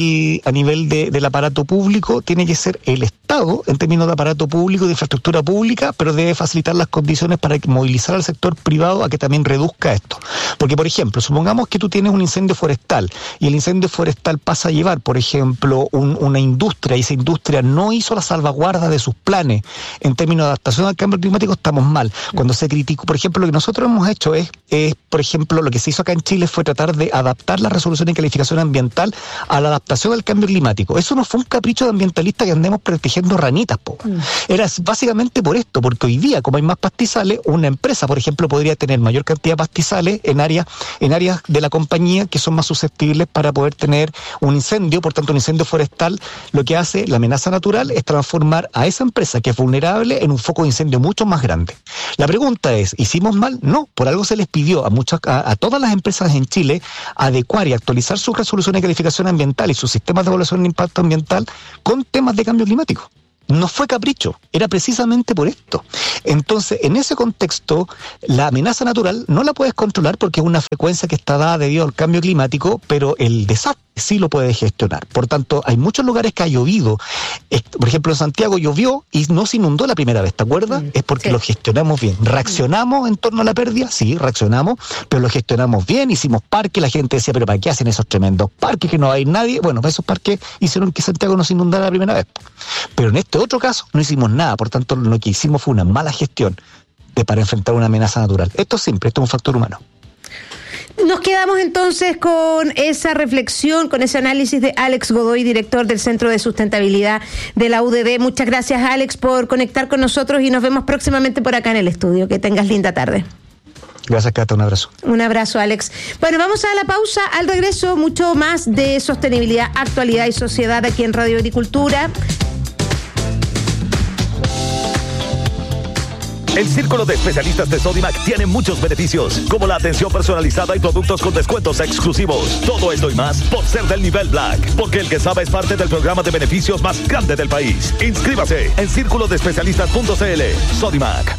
del aparato público, tiene que ser el Estado, en términos de aparato público, de infraestructura pública, pero debe facilitar las condiciones para movilizar al sector privado a que también reduzca esto. Porque, por ejemplo, supongamos que tú tienes un incendio forestal y el incendio forestal pasa a llevar, por ejemplo, una industria, y esa industria no hizo la salvaguarda de sus planes en términos de adaptación al cambio climático, estamos mal. Cuando se criticó, por ejemplo, lo que nosotros hemos hecho es, por ejemplo, lo que se hizo acá en Chile fue tratar de adaptar la resolución y calificación ambiental a la adaptación al cambio climático. Eso no fue un capricho de ambientalista que andemos protegiendo ranitas, Era básicamente por esto, porque hoy día, como hay más pastizales, una empresa, por ejemplo, podría tener mayor cantidad de pastizales en áreas de la compañía que son más susceptibles para poder tener un incendio. Por tanto, un incendio forestal, lo que hace la amenaza natural es transformar a esa empresa que es vulnerable en un foco de incendio mucho más grande. La pregunta es, ¿hicimos mal? No, por algo se les pidió a todas las empresas en Chile adecuar y actualizar sus resoluciones de calificación ambiental y sus sistemas de evaluación de impacto ambiental con temas de cambio climático. No fue capricho, era precisamente por esto. Entonces, en ese contexto, la amenaza natural no la puedes controlar porque es una frecuencia que está dada debido al cambio climático, pero el desastre sí lo puedes gestionar. Por tanto, hay muchos lugares que ha llovido. Por ejemplo, en Santiago llovió y no se inundó la primera vez, ¿te acuerdas? Es porque lo gestionamos bien. ¿Reaccionamos en torno a la pérdida? Sí, reaccionamos, pero lo gestionamos bien, hicimos parques, la gente decía, pero ¿para qué hacen esos tremendos parques que no hay nadie? Bueno, esos parques hicieron que Santiago no se inundara la primera vez. Pero en este otro caso no hicimos nada, por tanto lo que hicimos fue una mala gestión para enfrentar una amenaza natural. Esto es simple, esto es un factor humano. Nos quedamos entonces con esa reflexión, con ese análisis de Alex Godoy, director del Centro de Sustentabilidad de la UDD. Muchas gracias, Alex, por conectar con nosotros y nos vemos próximamente por acá en el estudio. Que tengas linda tarde. Gracias, Cata, un abrazo. Un abrazo, Alex. Bueno, vamos a la pausa. Al regreso, mucho más de sostenibilidad, actualidad y sociedad aquí en Radio Agricultura. El Círculo de Especialistas de Sodimac tiene muchos beneficios, como la atención personalizada y productos con descuentos exclusivos. Todo esto y más por ser del nivel Black, porque el que sabe es parte del programa de beneficios más grande del país. Inscríbase en circulodespecialistas.cl. Sodimac.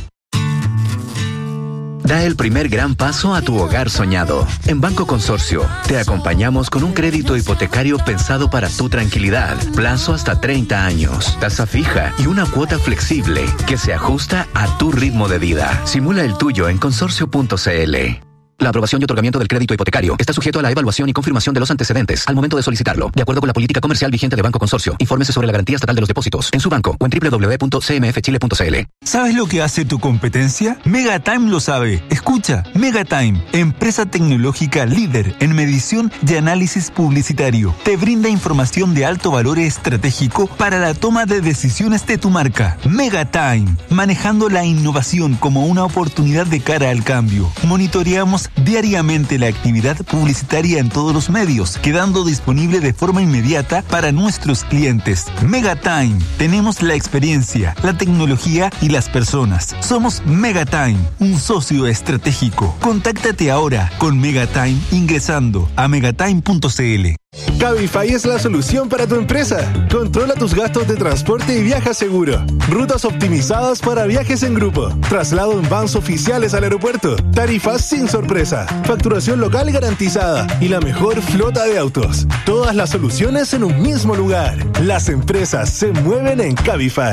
Da el primer gran paso a tu hogar soñado. En Banco Consorcio, te acompañamos con un crédito hipotecario pensado para tu tranquilidad. Plazo hasta 30 años, tasa fija y una cuota flexible que se ajusta a tu ritmo de vida. Simula el tuyo en consorcio.cl. La aprobación y otorgamiento del crédito hipotecario está sujeto a la evaluación y confirmación de los antecedentes al momento de solicitarlo, de acuerdo con la política comercial vigente de Banco Consorcio. Infórmese sobre la garantía estatal de los depósitos en su banco o en www.cmfchile.cl. ¿Sabes lo que hace tu competencia? Megatime lo sabe. Escucha, Megatime, empresa tecnológica líder en medición y análisis publicitario. Te brinda información de alto valor estratégico para la toma de decisiones de tu marca. Megatime, manejando la innovación como una oportunidad de cara al cambio. Monitoreamos diariamente la actividad publicitaria en todos los medios, quedando disponible de forma inmediata para nuestros clientes. Megatime, tenemos la experiencia, la tecnología y las personas. Somos Megatime, un socio estratégico. Contáctate ahora con Megatime ingresando a megatime.cl. Cabify es la solución para tu empresa. Controla tus gastos de transporte y viaja seguro. Rutas optimizadas para viajes en grupo. Traslado en vans oficiales al aeropuerto. Tarifas sin sorpresa. Facturación local garantizada. Y la mejor flota de autos. Todas las soluciones en un mismo lugar. Las empresas se mueven en Cabify.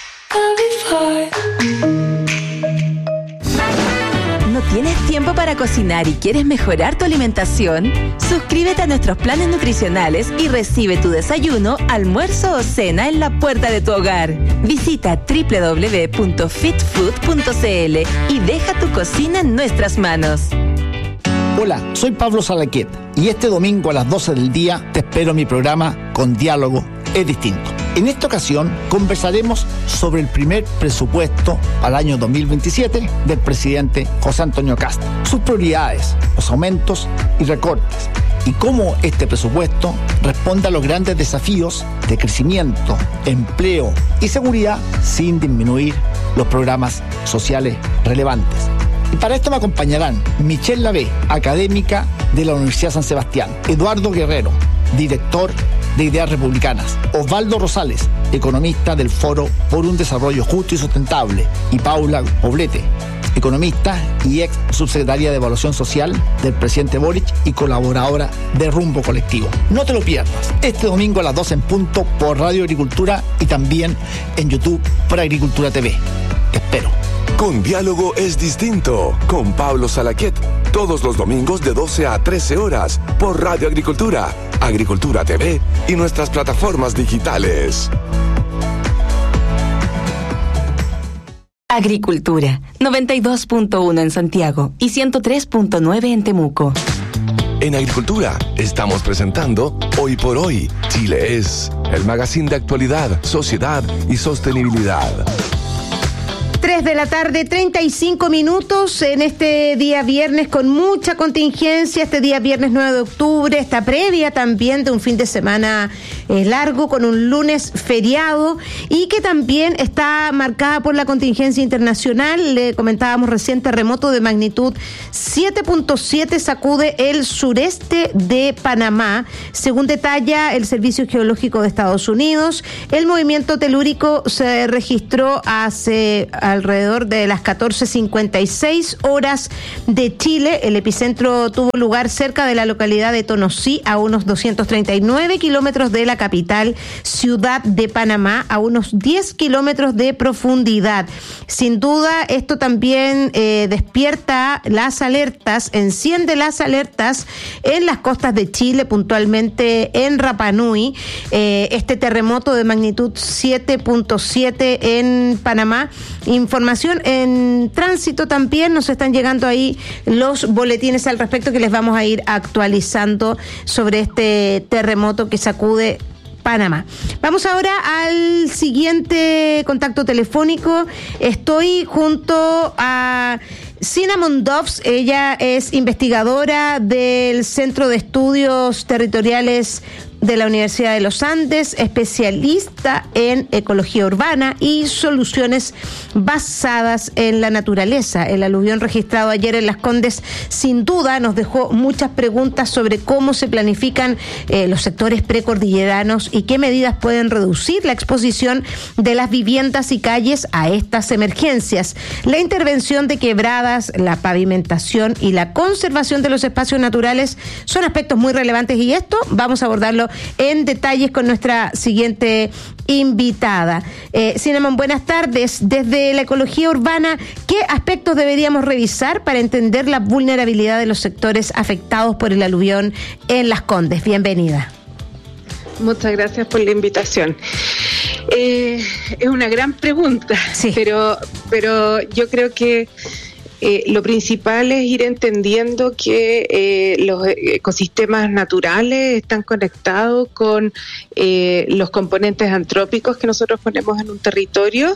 ¿No tienes tiempo para cocinar y quieres mejorar tu alimentación? Suscríbete a nuestros planes nutricionales y recibe tu desayuno, almuerzo o cena en la puerta de tu hogar. Visita www.fitfood.cl y deja tu cocina en nuestras manos. Hola, soy Pablo Salaquet y este domingo a las 12 del día te espero en mi programa Con Diálogo es Distinto. En esta ocasión conversaremos sobre el primer presupuesto al año 2027 del presidente José Antonio Kast, sus prioridades, los aumentos y recortes, y cómo este presupuesto responde a los grandes desafíos de crecimiento, empleo y seguridad sin disminuir los programas sociales relevantes. Y para esto me acompañarán Michelle Lavé, académica de la Universidad San Sebastián, Eduardo Guerrero, director de ideas republicanas. Osvaldo Rosales, economista del Foro por un Desarrollo Justo y Sustentable. Y Paula Poblete, economista y ex subsecretaria de Evaluación Social del presidente Boric y colaboradora de Rumbo Colectivo. No te lo pierdas, este domingo a las 12 en punto por Radio Agricultura y también en YouTube por Agricultura TV. Te espero. Con Diálogo es distinto, con Pablo Salaquet, todos los domingos de 12 a 13 horas por Radio Agricultura, Agricultura TV y nuestras plataformas digitales. Agricultura, 92.1 en Santiago y 103.9 en Temuco. En Agricultura estamos presentando Hoy por Hoy, Chile es, el magazine de actualidad, sociedad y sostenibilidad. 3 de la tarde, 35 minutos en este día viernes con mucha contingencia, este día viernes 9 de octubre, esta previa también de un fin de semana largo con un lunes feriado y que también está marcada por la contingencia internacional. Le comentábamos recién, terremoto de magnitud 7.7 sacude el sureste de Panamá, según detalla el Servicio Geológico de Estados Unidos. El movimiento telúrico se registró hace alrededor de las 14:56 horas de Chile. El epicentro tuvo lugar cerca de la localidad de Tonosí, a unos 239 kilómetros de la capital ciudad de Panamá, a unos 10 kilómetros de profundidad. Sin duda, esto también despierta las alertas, enciende las alertas en las costas de Chile, puntualmente en Rapa Nui. Este terremoto de magnitud 7.7 en Panamá. Información en tránsito también, nos están llegando ahí los boletines al respecto que les vamos a ir actualizando sobre este terremoto que sacude Panamá. Vamos ahora al siguiente contacto telefónico. Estoy junto a Cinnamon Dobbs. Ella es investigadora del Centro de Estudios Territoriales de la Universidad de los Andes, especialista en ecología urbana y soluciones basadas en la naturaleza. El aluvión registrado ayer en Las Condes sin duda nos dejó muchas preguntas sobre cómo se planifican los sectores precordilleranos y qué medidas pueden reducir la exposición de las viviendas y calles a estas emergencias. La intervención de quebradas, la pavimentación y la conservación de los espacios naturales son aspectos muy relevantes y esto vamos a abordarlo en detalles con nuestra siguiente invitada. Cinnamon, buenas tardes. Desde la ecología urbana, ¿qué aspectos deberíamos revisar para entender la vulnerabilidad de los sectores afectados por el aluvión en Las Condes? Bienvenida. Muchas gracias por la invitación. Es una gran pregunta, sí. pero yo creo que lo principal es ir entendiendo que los ecosistemas naturales están conectados con los componentes antrópicos que nosotros ponemos en un territorio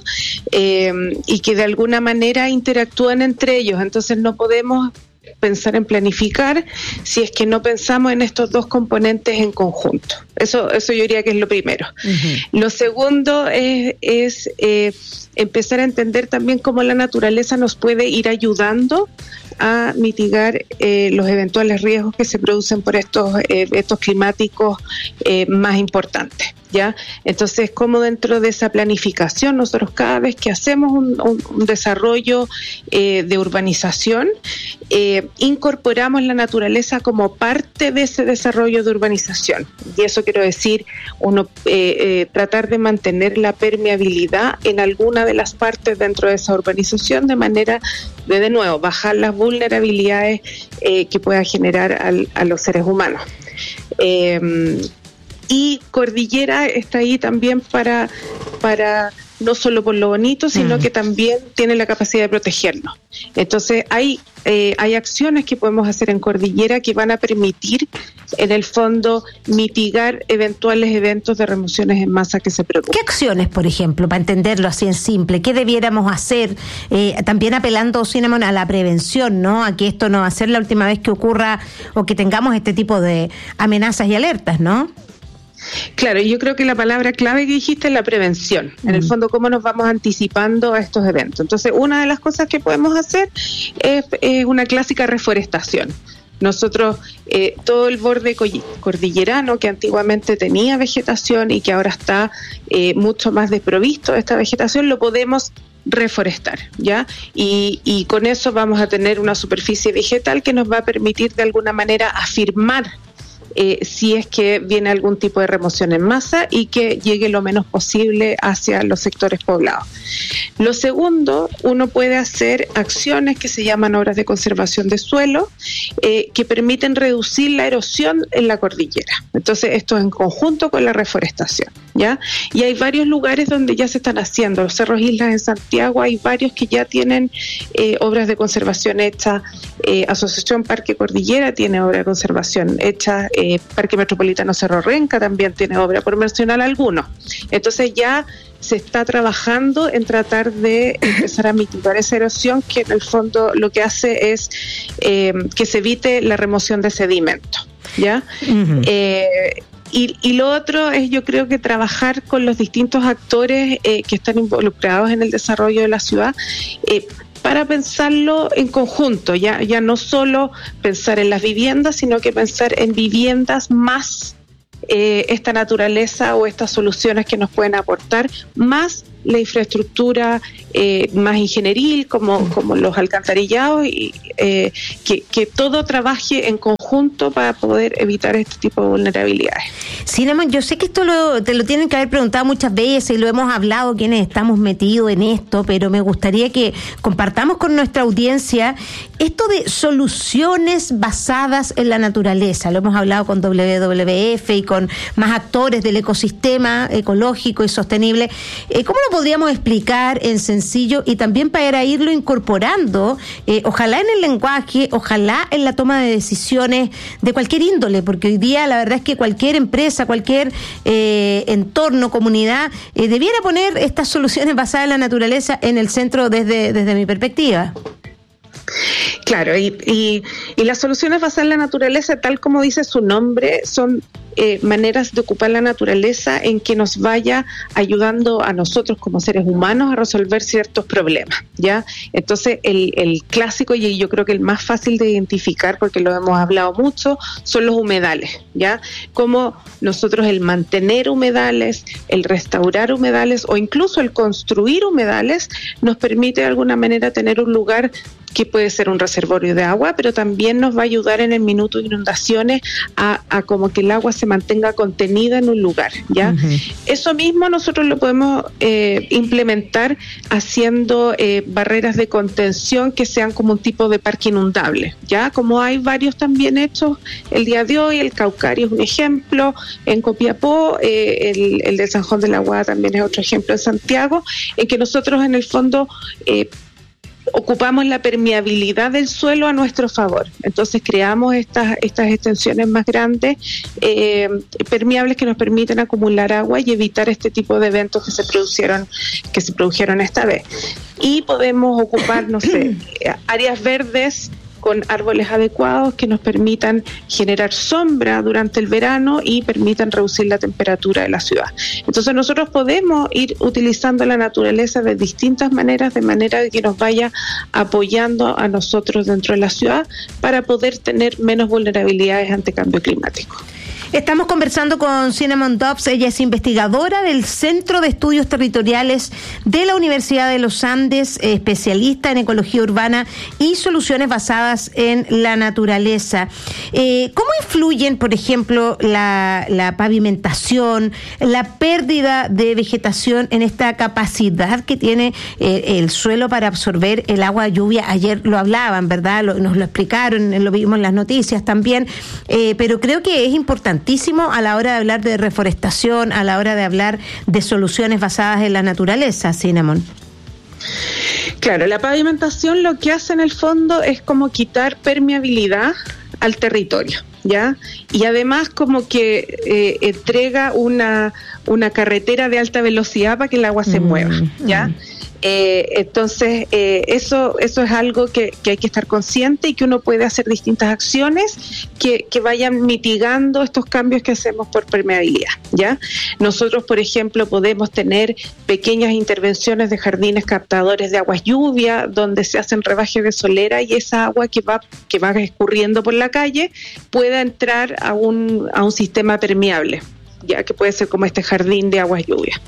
y que de alguna manera interactúan entre ellos. Entonces no podemos pensar en planificar si es que no pensamos en estos dos componentes en conjunto. Eso yo diría que es lo primero. Uh-huh. Lo segundo es empezar a entender también cómo la naturaleza nos puede ir ayudando a mitigar los eventuales riesgos que se producen por estos eventos climáticos más importantes. ¿Ya? Entonces, como dentro de esa planificación, nosotros cada vez que hacemos un desarrollo de urbanización, incorporamos la naturaleza como parte de ese desarrollo de urbanización. Y eso quiero decir, tratar de mantener la permeabilidad en alguna de las partes dentro de esa urbanización, de manera de nuevo, bajar las vulnerabilidades que pueda generar a los seres humanos. Y Cordillera está ahí también para no solo por lo bonito, sino que también tiene la capacidad de protegernos. Entonces hay acciones que podemos hacer en Cordillera que van a permitir, en el fondo, mitigar eventuales eventos de remociones en masa que se produzcan. ¿Qué acciones, por ejemplo, para entenderlo así en simple? ¿Qué debiéramos hacer? También apelando, Cinnamon, a la prevención, ¿no? A que esto no va a ser la última vez que ocurra o que tengamos este tipo de amenazas y alertas, ¿no? Claro, yo creo que la palabra clave que dijiste es la prevención. En el fondo, cómo nos vamos anticipando a estos eventos. Entonces, una de las cosas que podemos hacer es una clásica reforestación. Nosotros, todo el borde cordillerano que antiguamente tenía vegetación y que ahora está mucho más desprovisto de esta vegetación, lo podemos reforestar, ¿ya? Y con eso vamos a tener una superficie vegetal que nos va a permitir de alguna manera afirmar si es que viene algún tipo de remoción en masa y que llegue lo menos posible hacia los sectores poblados. Lo segundo, uno puede hacer acciones que se llaman obras de conservación de suelo, que permiten reducir la erosión en la cordillera. Entonces, esto en conjunto con la reforestación, ¿ya? Y hay varios lugares donde ya se están haciendo. Los Cerros Islas en Santiago hay varios que ya tienen obras de conservación hechas. Asociación Parque Cordillera tiene obra de conservación hecha. Parque Metropolitano Cerro Renca también tiene obra, por mencionar algunos. Entonces ya se está trabajando en tratar de empezar a mitigar esa erosión, que en el fondo lo que hace es que se evite la remoción de sedimento, ¿ya? Uh-huh. Y lo otro es, yo creo que trabajar con los distintos actores que están involucrados en el desarrollo de la ciudad, para pensarlo en conjunto, ya no solo pensar en las viviendas, sino que pensar en viviendas más esta naturaleza o estas soluciones que nos pueden aportar, más la infraestructura más ingenieril, como los alcantarillados, y que todo trabaje en conjunto para poder evitar este tipo de vulnerabilidades. Cinnamon, yo sé que esto te lo tienen que haber preguntado muchas veces y lo hemos hablado quienes estamos metidos en esto, pero me gustaría que compartamos con nuestra audiencia esto de soluciones basadas en la naturaleza. Lo hemos hablado con WWF y con más actores del ecosistema ecológico y sostenible. ¿Cómo lo podríamos explicar en sencillo y también para irlo incorporando, ojalá en el lenguaje, ojalá en la toma de decisiones de cualquier índole? Porque hoy día la verdad es que cualquier empresa, cualquier entorno, comunidad, debiera poner estas soluciones basadas en la naturaleza en el centro desde mi perspectiva. Claro, y las soluciones basadas en la naturaleza, tal como dice su nombre, son maneras de ocupar la naturaleza en que nos vaya ayudando a nosotros como seres humanos a resolver ciertos problemas, ¿ya? Entonces, el clásico, y yo creo que el más fácil de identificar, porque lo hemos hablado mucho, son los humedales, ¿ya? Como nosotros el mantener humedales, el restaurar humedales o incluso el construir humedales nos permite de alguna manera tener un lugar que puede ser un reservorio de agua, pero también nos va a ayudar en el minuto de inundaciones a como que el agua se mantenga contenida en un lugar, ¿ya? Uh-huh. Eso mismo nosotros lo podemos implementar haciendo barreras de contención que sean como un tipo de parque inundable, ¿ya? Como hay varios también hechos el día de hoy, el Caucario es un ejemplo, en Copiapó, el de San Juan de la Aguada también es otro ejemplo en Santiago, en que nosotros en el fondo ocupamos la permeabilidad del suelo a nuestro favor. Entonces creamos estas extensiones más grandes, permeables, que nos permiten acumular agua y evitar este tipo de eventos que se produjeron esta vez. Y podemos ocupar, no sé, áreas verdes con árboles adecuados que nos permitan generar sombra durante el verano y permitan reducir la temperatura de la ciudad. Entonces nosotros podemos ir utilizando la naturaleza de distintas maneras, de manera que nos vaya apoyando a nosotros dentro de la ciudad para poder tener menos vulnerabilidades ante cambio climático. Estamos conversando con Cinnamon Dobbs. Ella es investigadora del Centro de Estudios Territoriales de la Universidad de los Andes, especialista en ecología urbana y soluciones basadas en la naturaleza. ¿Cómo influyen, por ejemplo, la pavimentación, la pérdida de vegetación en esta capacidad que tiene el suelo para absorber el agua de lluvia? Ayer lo hablaban, ¿verdad? Nos lo explicaron, lo vimos en las noticias también, pero creo que es importantísimo a la hora de hablar de reforestación, a la hora de hablar de soluciones basadas en la naturaleza, Cinnamon. Claro, la pavimentación lo que hace en el fondo es como quitar permeabilidad al territorio, ¿ya? Y además como que entrega una carretera de alta velocidad para que el agua se mueva, ¿ya? Entonces, eso es algo que hay que estar consciente y que uno puede hacer distintas acciones que vayan mitigando estos cambios que hacemos por permeabilidad, ¿ya? Nosotros, por ejemplo, podemos tener pequeñas intervenciones de jardines captadores de aguas lluvia, donde se hacen rebajes de solera y esa agua que va escurriendo por la calle pueda entrar a un sistema permeable, ya que puede ser como este jardín de aguas lluvia.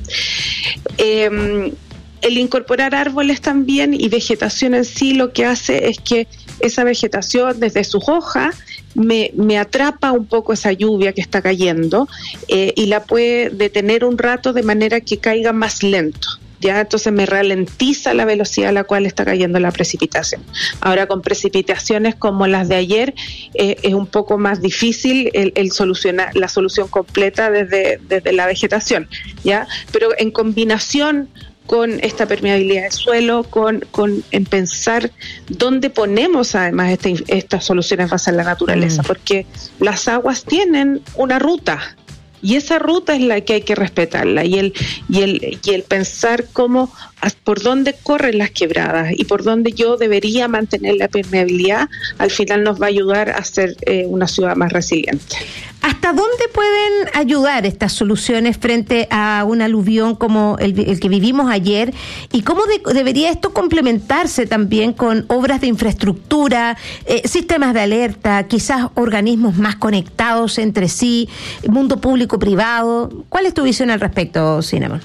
El incorporar árboles también y vegetación en sí lo que hace es que esa vegetación desde sus hojas me atrapa un poco esa lluvia que está cayendo y la puede detener un rato de manera que caiga más lento. Ya, entonces me ralentiza la velocidad a la cual está cayendo la precipitación. Ahora, con precipitaciones como las de ayer, es un poco más difícil el solucionar la solución completa desde la vegetación, ¿ya? Pero en combinación con esta permeabilidad de suelo, en pensar dónde ponemos además estas soluciones basadas en la naturaleza, porque las aguas tienen una ruta, y esa ruta es la que hay que respetarla, y el pensar por dónde corren las quebradas y por dónde yo debería mantener la permeabilidad, al final nos va a ayudar a ser una ciudad más resiliente. ¿Hasta dónde pueden ayudar estas soluciones frente a un aluvión como el que vivimos ayer? ¿Y cómo debería esto complementarse también con obras de infraestructura, sistemas de alerta, quizás organismos más conectados entre sí, mundo público-privado? ¿Cuál es tu visión al respecto, Cinnamon?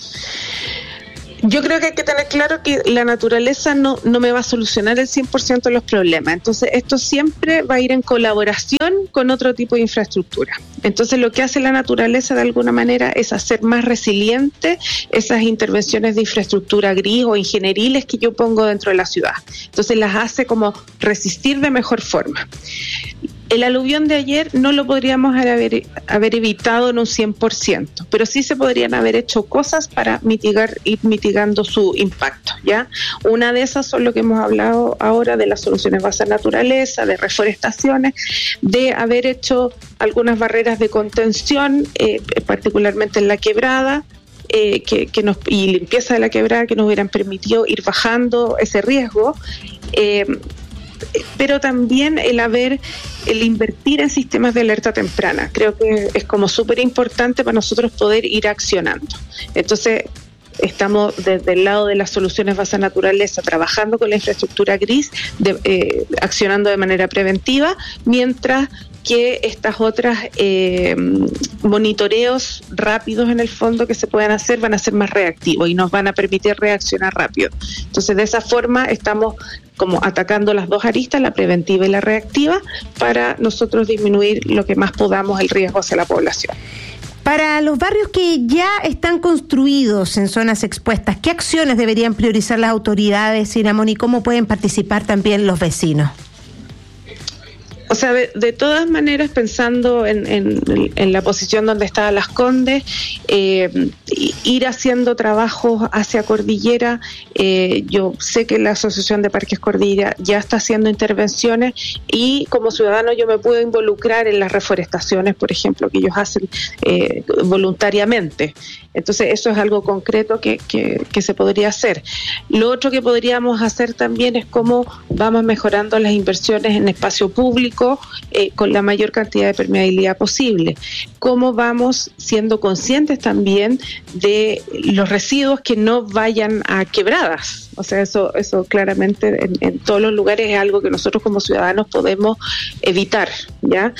Yo creo que hay que tener claro que la naturaleza no me va a solucionar el 100% de los problemas. Entonces, esto siempre va a ir en colaboración con otro tipo de infraestructura. Entonces, lo que hace la naturaleza de alguna manera es hacer más resiliente esas intervenciones de infraestructura gris o ingenieriles que yo pongo dentro de la ciudad. Entonces, las hace como resistir de mejor forma. El aluvión de ayer no lo podríamos haber evitado en un 100%, pero sí se podrían haber hecho cosas para ir mitigando su impacto, ¿ya? Una de esas son lo que hemos hablado ahora de las soluciones basadas en naturaleza, de reforestaciones, de haber hecho algunas barreras de contención, particularmente en la quebrada, y limpieza de la quebrada, que nos hubieran permitido ir bajando ese riesgo. Pero también el invertir en sistemas de alerta temprana. Creo que es como súper importante para nosotros poder ir accionando. Entonces, estamos desde el lado de las soluciones basadas en naturaleza, trabajando con la infraestructura gris, accionando de manera preventiva, mientras que estas otras monitoreos rápidos en el fondo que se puedan hacer van a ser más reactivos y nos van a permitir reaccionar rápido. Entonces, de esa forma estamos como atacando las dos aristas, la preventiva y la reactiva, para nosotros disminuir lo que más podamos el riesgo hacia la población. Para los barrios que ya están construidos en zonas expuestas, ¿qué acciones deberían priorizar las autoridades, Cinnamon, y cómo pueden participar también los vecinos? O sea, de todas maneras, pensando en la posición donde estaba Las Condes, ir haciendo trabajos hacia Cordillera. Yo sé que la Asociación de Parques Cordillera ya está haciendo intervenciones y como ciudadano yo me puedo involucrar en las reforestaciones, por ejemplo, que ellos hacen voluntariamente. Entonces, eso es algo concreto que se podría hacer. Lo otro que podríamos hacer también es cómo vamos mejorando las inversiones en espacio público con la mayor cantidad de permeabilidad posible. Cómo vamos siendo conscientes también de los residuos que no vayan a quebradas. O sea, eso claramente en todos los lugares es algo que nosotros como ciudadanos podemos evitar, ¿ya?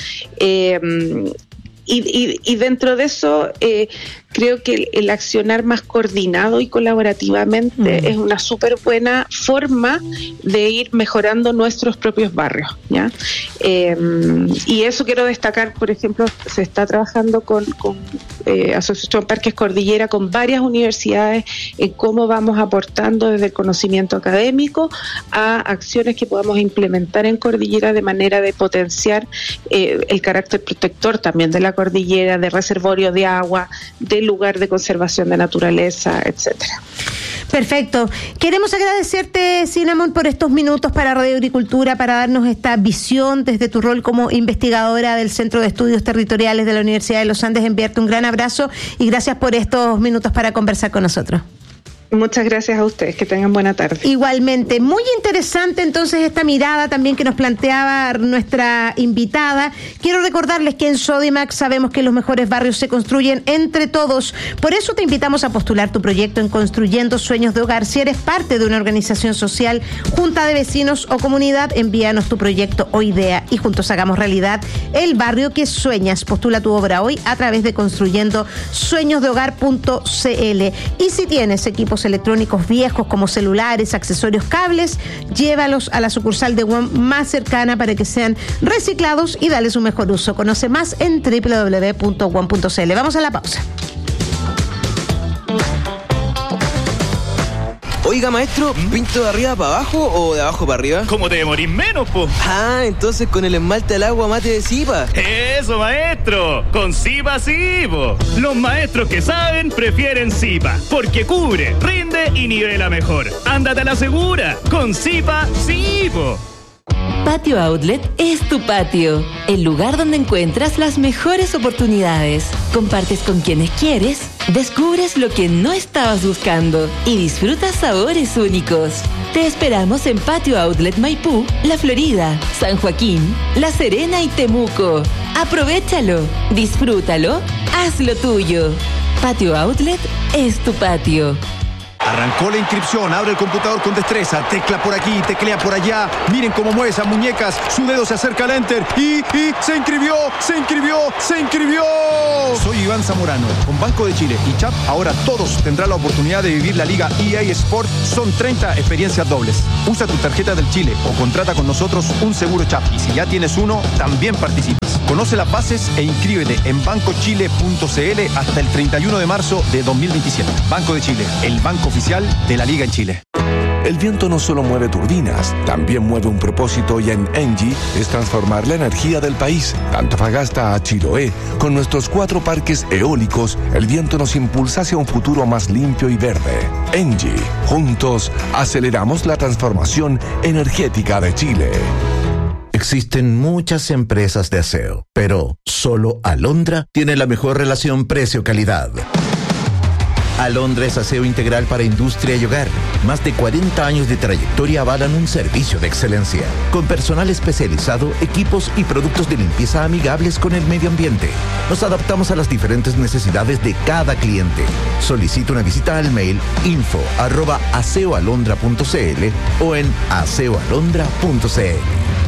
Y dentro de eso, creo que el accionar más coordinado y colaborativamente es una súper buena forma de ir mejorando nuestros propios barrios, ¿ya? Y eso quiero destacar, por ejemplo, se está trabajando con Asociación Parques Cordillera, con varias universidades, en cómo vamos aportando desde el conocimiento académico a acciones que podamos implementar en Cordillera de manera de potenciar el carácter protector también de la cordillera, de reservorio de agua, de lugar de conservación de naturaleza, etcétera. Perfecto. Queremos agradecerte, Cinnamon, por estos minutos para Radio Agricultura, para darnos esta visión desde tu rol como investigadora del Centro de Estudios Territoriales de la Universidad de los Andes. Enviarte un gran abrazo y gracias por estos minutos para conversar con nosotros. Muchas gracias a ustedes, que tengan buena tarde. Igualmente, muy interesante entonces esta mirada también que nos planteaba nuestra invitada. Quiero recordarles que en Sodimac sabemos que los mejores barrios se construyen entre todos. Por eso te invitamos a postular tu proyecto en Construyendo Sueños de Hogar. Si eres parte de una organización social, junta de vecinos o comunidad, envíanos tu proyecto o idea y juntos hagamos realidad el barrio que sueñas. Postula tu obra hoy a través de construyendosueñosdehogar.cl. Y si tienes equipos electrónicos viejos como celulares, accesorios, cables, llévalos a la sucursal de WOM más cercana para que sean reciclados y darles un mejor uso. Conoce más en www.wom.cl. Vamos a la pausa. Oiga, maestro, ¿pinto de arriba para abajo o de abajo para arriba? ¿Cómo te demorís menos, po? Ah, entonces con el esmalte al agua mate de Zipa. Eso, maestro, con Zipa sí, po. Los maestros que saben prefieren Zipa, porque cubre, rinde y nivela mejor. Ándate a la segura, con Zipa sí, po. Patio Outlet es tu patio, el lugar donde encuentras las mejores oportunidades. Compartes con quienes quieres, descubres lo que no estabas buscando y disfrutas sabores únicos. Te esperamos en Patio Outlet Maipú, La Florida, San Joaquín, La Serena y Temuco. Aprovéchalo, disfrútalo, hazlo tuyo. Patio Outlet es tu patio. Arrancó la inscripción, abre el computador con destreza, tecla por aquí, teclea por allá. Miren cómo mueve esas muñecas, su dedo se acerca al enter y se inscribió. Soy Iván Zamorano, con Banco de Chile y CHAP, ahora todos tendrán la oportunidad de vivir la Liga EA Sport. Son 30 experiencias dobles. Usa tu tarjeta del Chile o contrata con nosotros un seguro CHAP. Y si ya tienes uno, también participas. Conoce las bases e inscríbete en bancochile.cl hasta el 31 de marzo de 2027. Banco de Chile, el banco oficial de la Liga en Chile. El viento no solo mueve turbinas, también mueve un propósito y en Engie es transformar la energía del país. De Antofagasta a Chiloé, con nuestros 4 parques eólicos, el viento nos impulsa hacia un futuro más limpio y verde. Engie, juntos aceleramos la transformación energética de Chile. Existen muchas empresas de aseo, pero solo Alondra tiene la mejor relación precio-calidad. Alondra es aseo integral para industria y hogar. Más de 40 años de trayectoria avalan un servicio de excelencia. Con personal especializado, equipos y productos de limpieza amigables con el medio ambiente. Nos adaptamos a las diferentes necesidades de cada cliente. Solicita una visita al mail info@aseoalondra.cl o en aseoalondra.cl.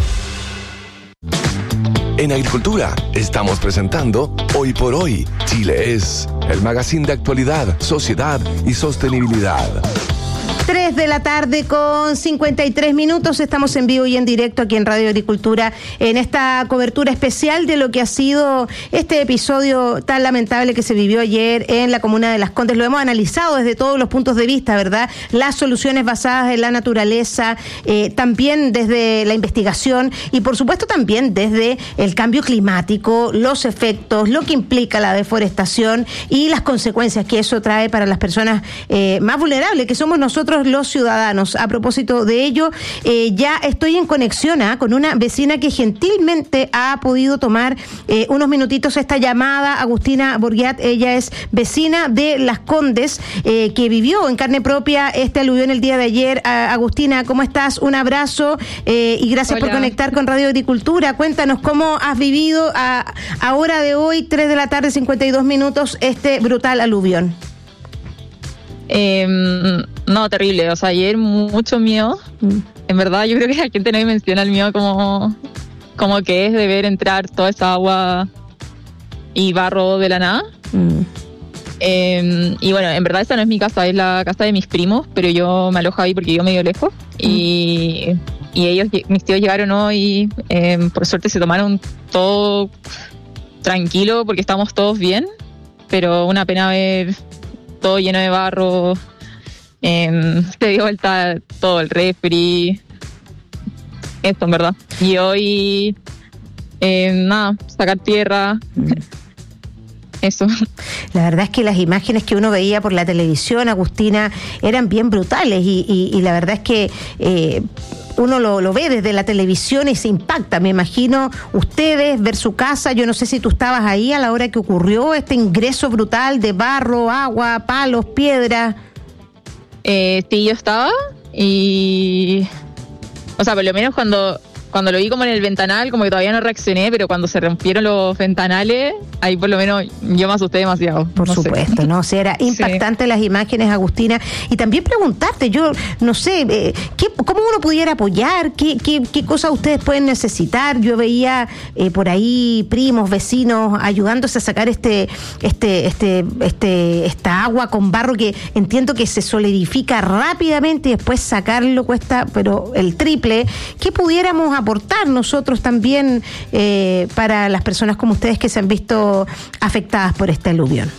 En Agricultura estamos presentando Hoy por Hoy, Chile es, el magazine de actualidad, sociedad y sostenibilidad. 3 de la tarde con 53 minutos. Estamos en vivo y en directo aquí en Radio Agricultura en esta cobertura especial de lo que ha sido este episodio tan lamentable que se vivió ayer en la comuna de Las Condes. Lo hemos analizado desde todos los puntos de vista, ¿verdad? Las soluciones basadas en la naturaleza, también desde la investigación y por supuesto también desde el cambio climático, los efectos, lo que implica la deforestación y las consecuencias que eso trae para las personas más vulnerables, que somos nosotros los ciudadanos. A propósito de ello, ya estoy en conexión con una vecina que gentilmente ha podido tomar unos minutitos esta llamada, Agustina Borgiat. Ella es vecina de Las Condes, que vivió en carne propia este aluvión el día de ayer. Agustina, ¿cómo estás? Un abrazo y gracias por conectar con Radio Agricultura. Cuéntanos cómo has vivido a hora de hoy, 3 de la tarde, 52 minutos, este brutal aluvión. No, terrible. O sea, ayer mucho miedo. En verdad, yo creo que la gente no menciona el miedo como que es de ver entrar toda esa agua y barro de la nada. Y bueno, en verdad esa no es mi casa, es la casa de mis primos, pero yo me alojo ahí porque yo medio lejos. Y ellos, mis tíos llegaron hoy, por suerte se tomaron todo tranquilo porque estamos todos bien, pero una pena ver todo lleno de barro, se dio vuelta todo el refri, esto en verdad. Y hoy, nada, sacar tierra, eso. La verdad es que las imágenes que uno veía por la televisión, Agustina, eran bien brutales y la verdad es que uno lo ve desde la televisión y se impacta. Me imagino ustedes ver su casa. Yo no sé si tú estabas ahí a la hora que ocurrió este ingreso brutal de barro, agua, palos, piedras. Sí, yo estaba y... O sea, por lo menos cuando lo vi como en el ventanal, como que todavía no reaccioné, pero cuando se rompieron los ventanales, ahí por lo menos yo me asusté demasiado. Por supuesto, ¿no? O sea, era impactante las imágenes, Agustina. Y también preguntarte, yo no sé, ¿cómo uno pudiera apoyar? ¿Qué cosas ustedes pueden necesitar? Yo veía por ahí primos, vecinos, ayudándose a sacar esta agua con barro que entiendo que se solidifica rápidamente y después sacarlo cuesta, pero el triple. ¿Qué pudiéramos aportar nosotros también para las personas como ustedes que se han visto afectadas por este aluvión?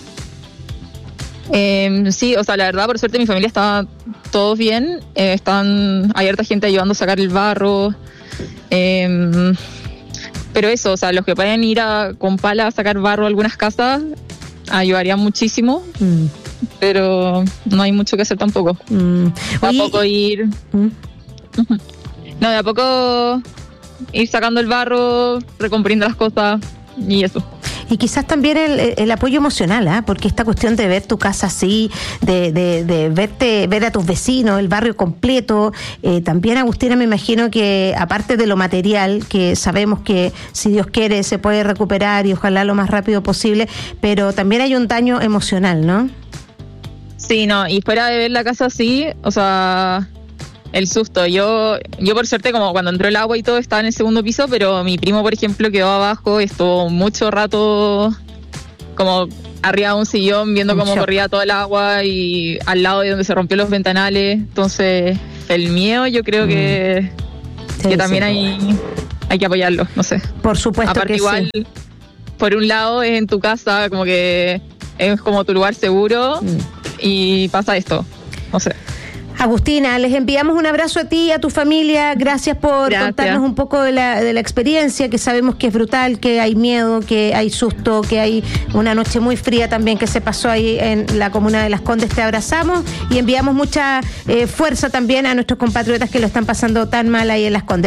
Sí, o sea, la verdad, por suerte mi familia está todos bien, hay harta gente ayudando a sacar el barro, pero eso, o sea, los que pueden ir con pala a sacar barro a algunas casas ayudarían muchísimo, pero no hay mucho que hacer tampoco. Tampoco ir... No, de a poco ir sacando el barro, recomponiendo las cosas y eso. Y quizás también el apoyo emocional, porque esta cuestión de ver tu casa así, de ver a tus vecinos, el barrio completo, también, Agustina, me imagino que aparte de lo material, que sabemos que si Dios quiere se puede recuperar y ojalá lo más rápido posible, pero también hay un daño emocional, ¿no? Sí, no, y fuera de ver la casa así, o sea... El susto, yo por suerte, como cuando entró el agua y todo, estaba en el segundo piso, pero mi primo, por ejemplo, quedó abajo y estuvo mucho rato como arriba de un sillón viendo cómo corría todo el agua y al lado de donde se rompió los ventanales. Entonces, el miedo yo creo que también hay que apoyarlo, no sé. Por supuesto. Aparte, que igual, sí. Por un lado es en tu casa, como que es como tu lugar seguro y pasa esto, no sé. Agustina, les enviamos un abrazo a ti y a tu familia. Gracias por contarnos un poco de la experiencia, que sabemos que es brutal, que hay miedo, que hay susto, que hay una noche muy fría también que se pasó ahí en la comuna de Las Condes. Te abrazamos y enviamos mucha fuerza también a nuestros compatriotas que lo están pasando tan mal ahí en Las Condes.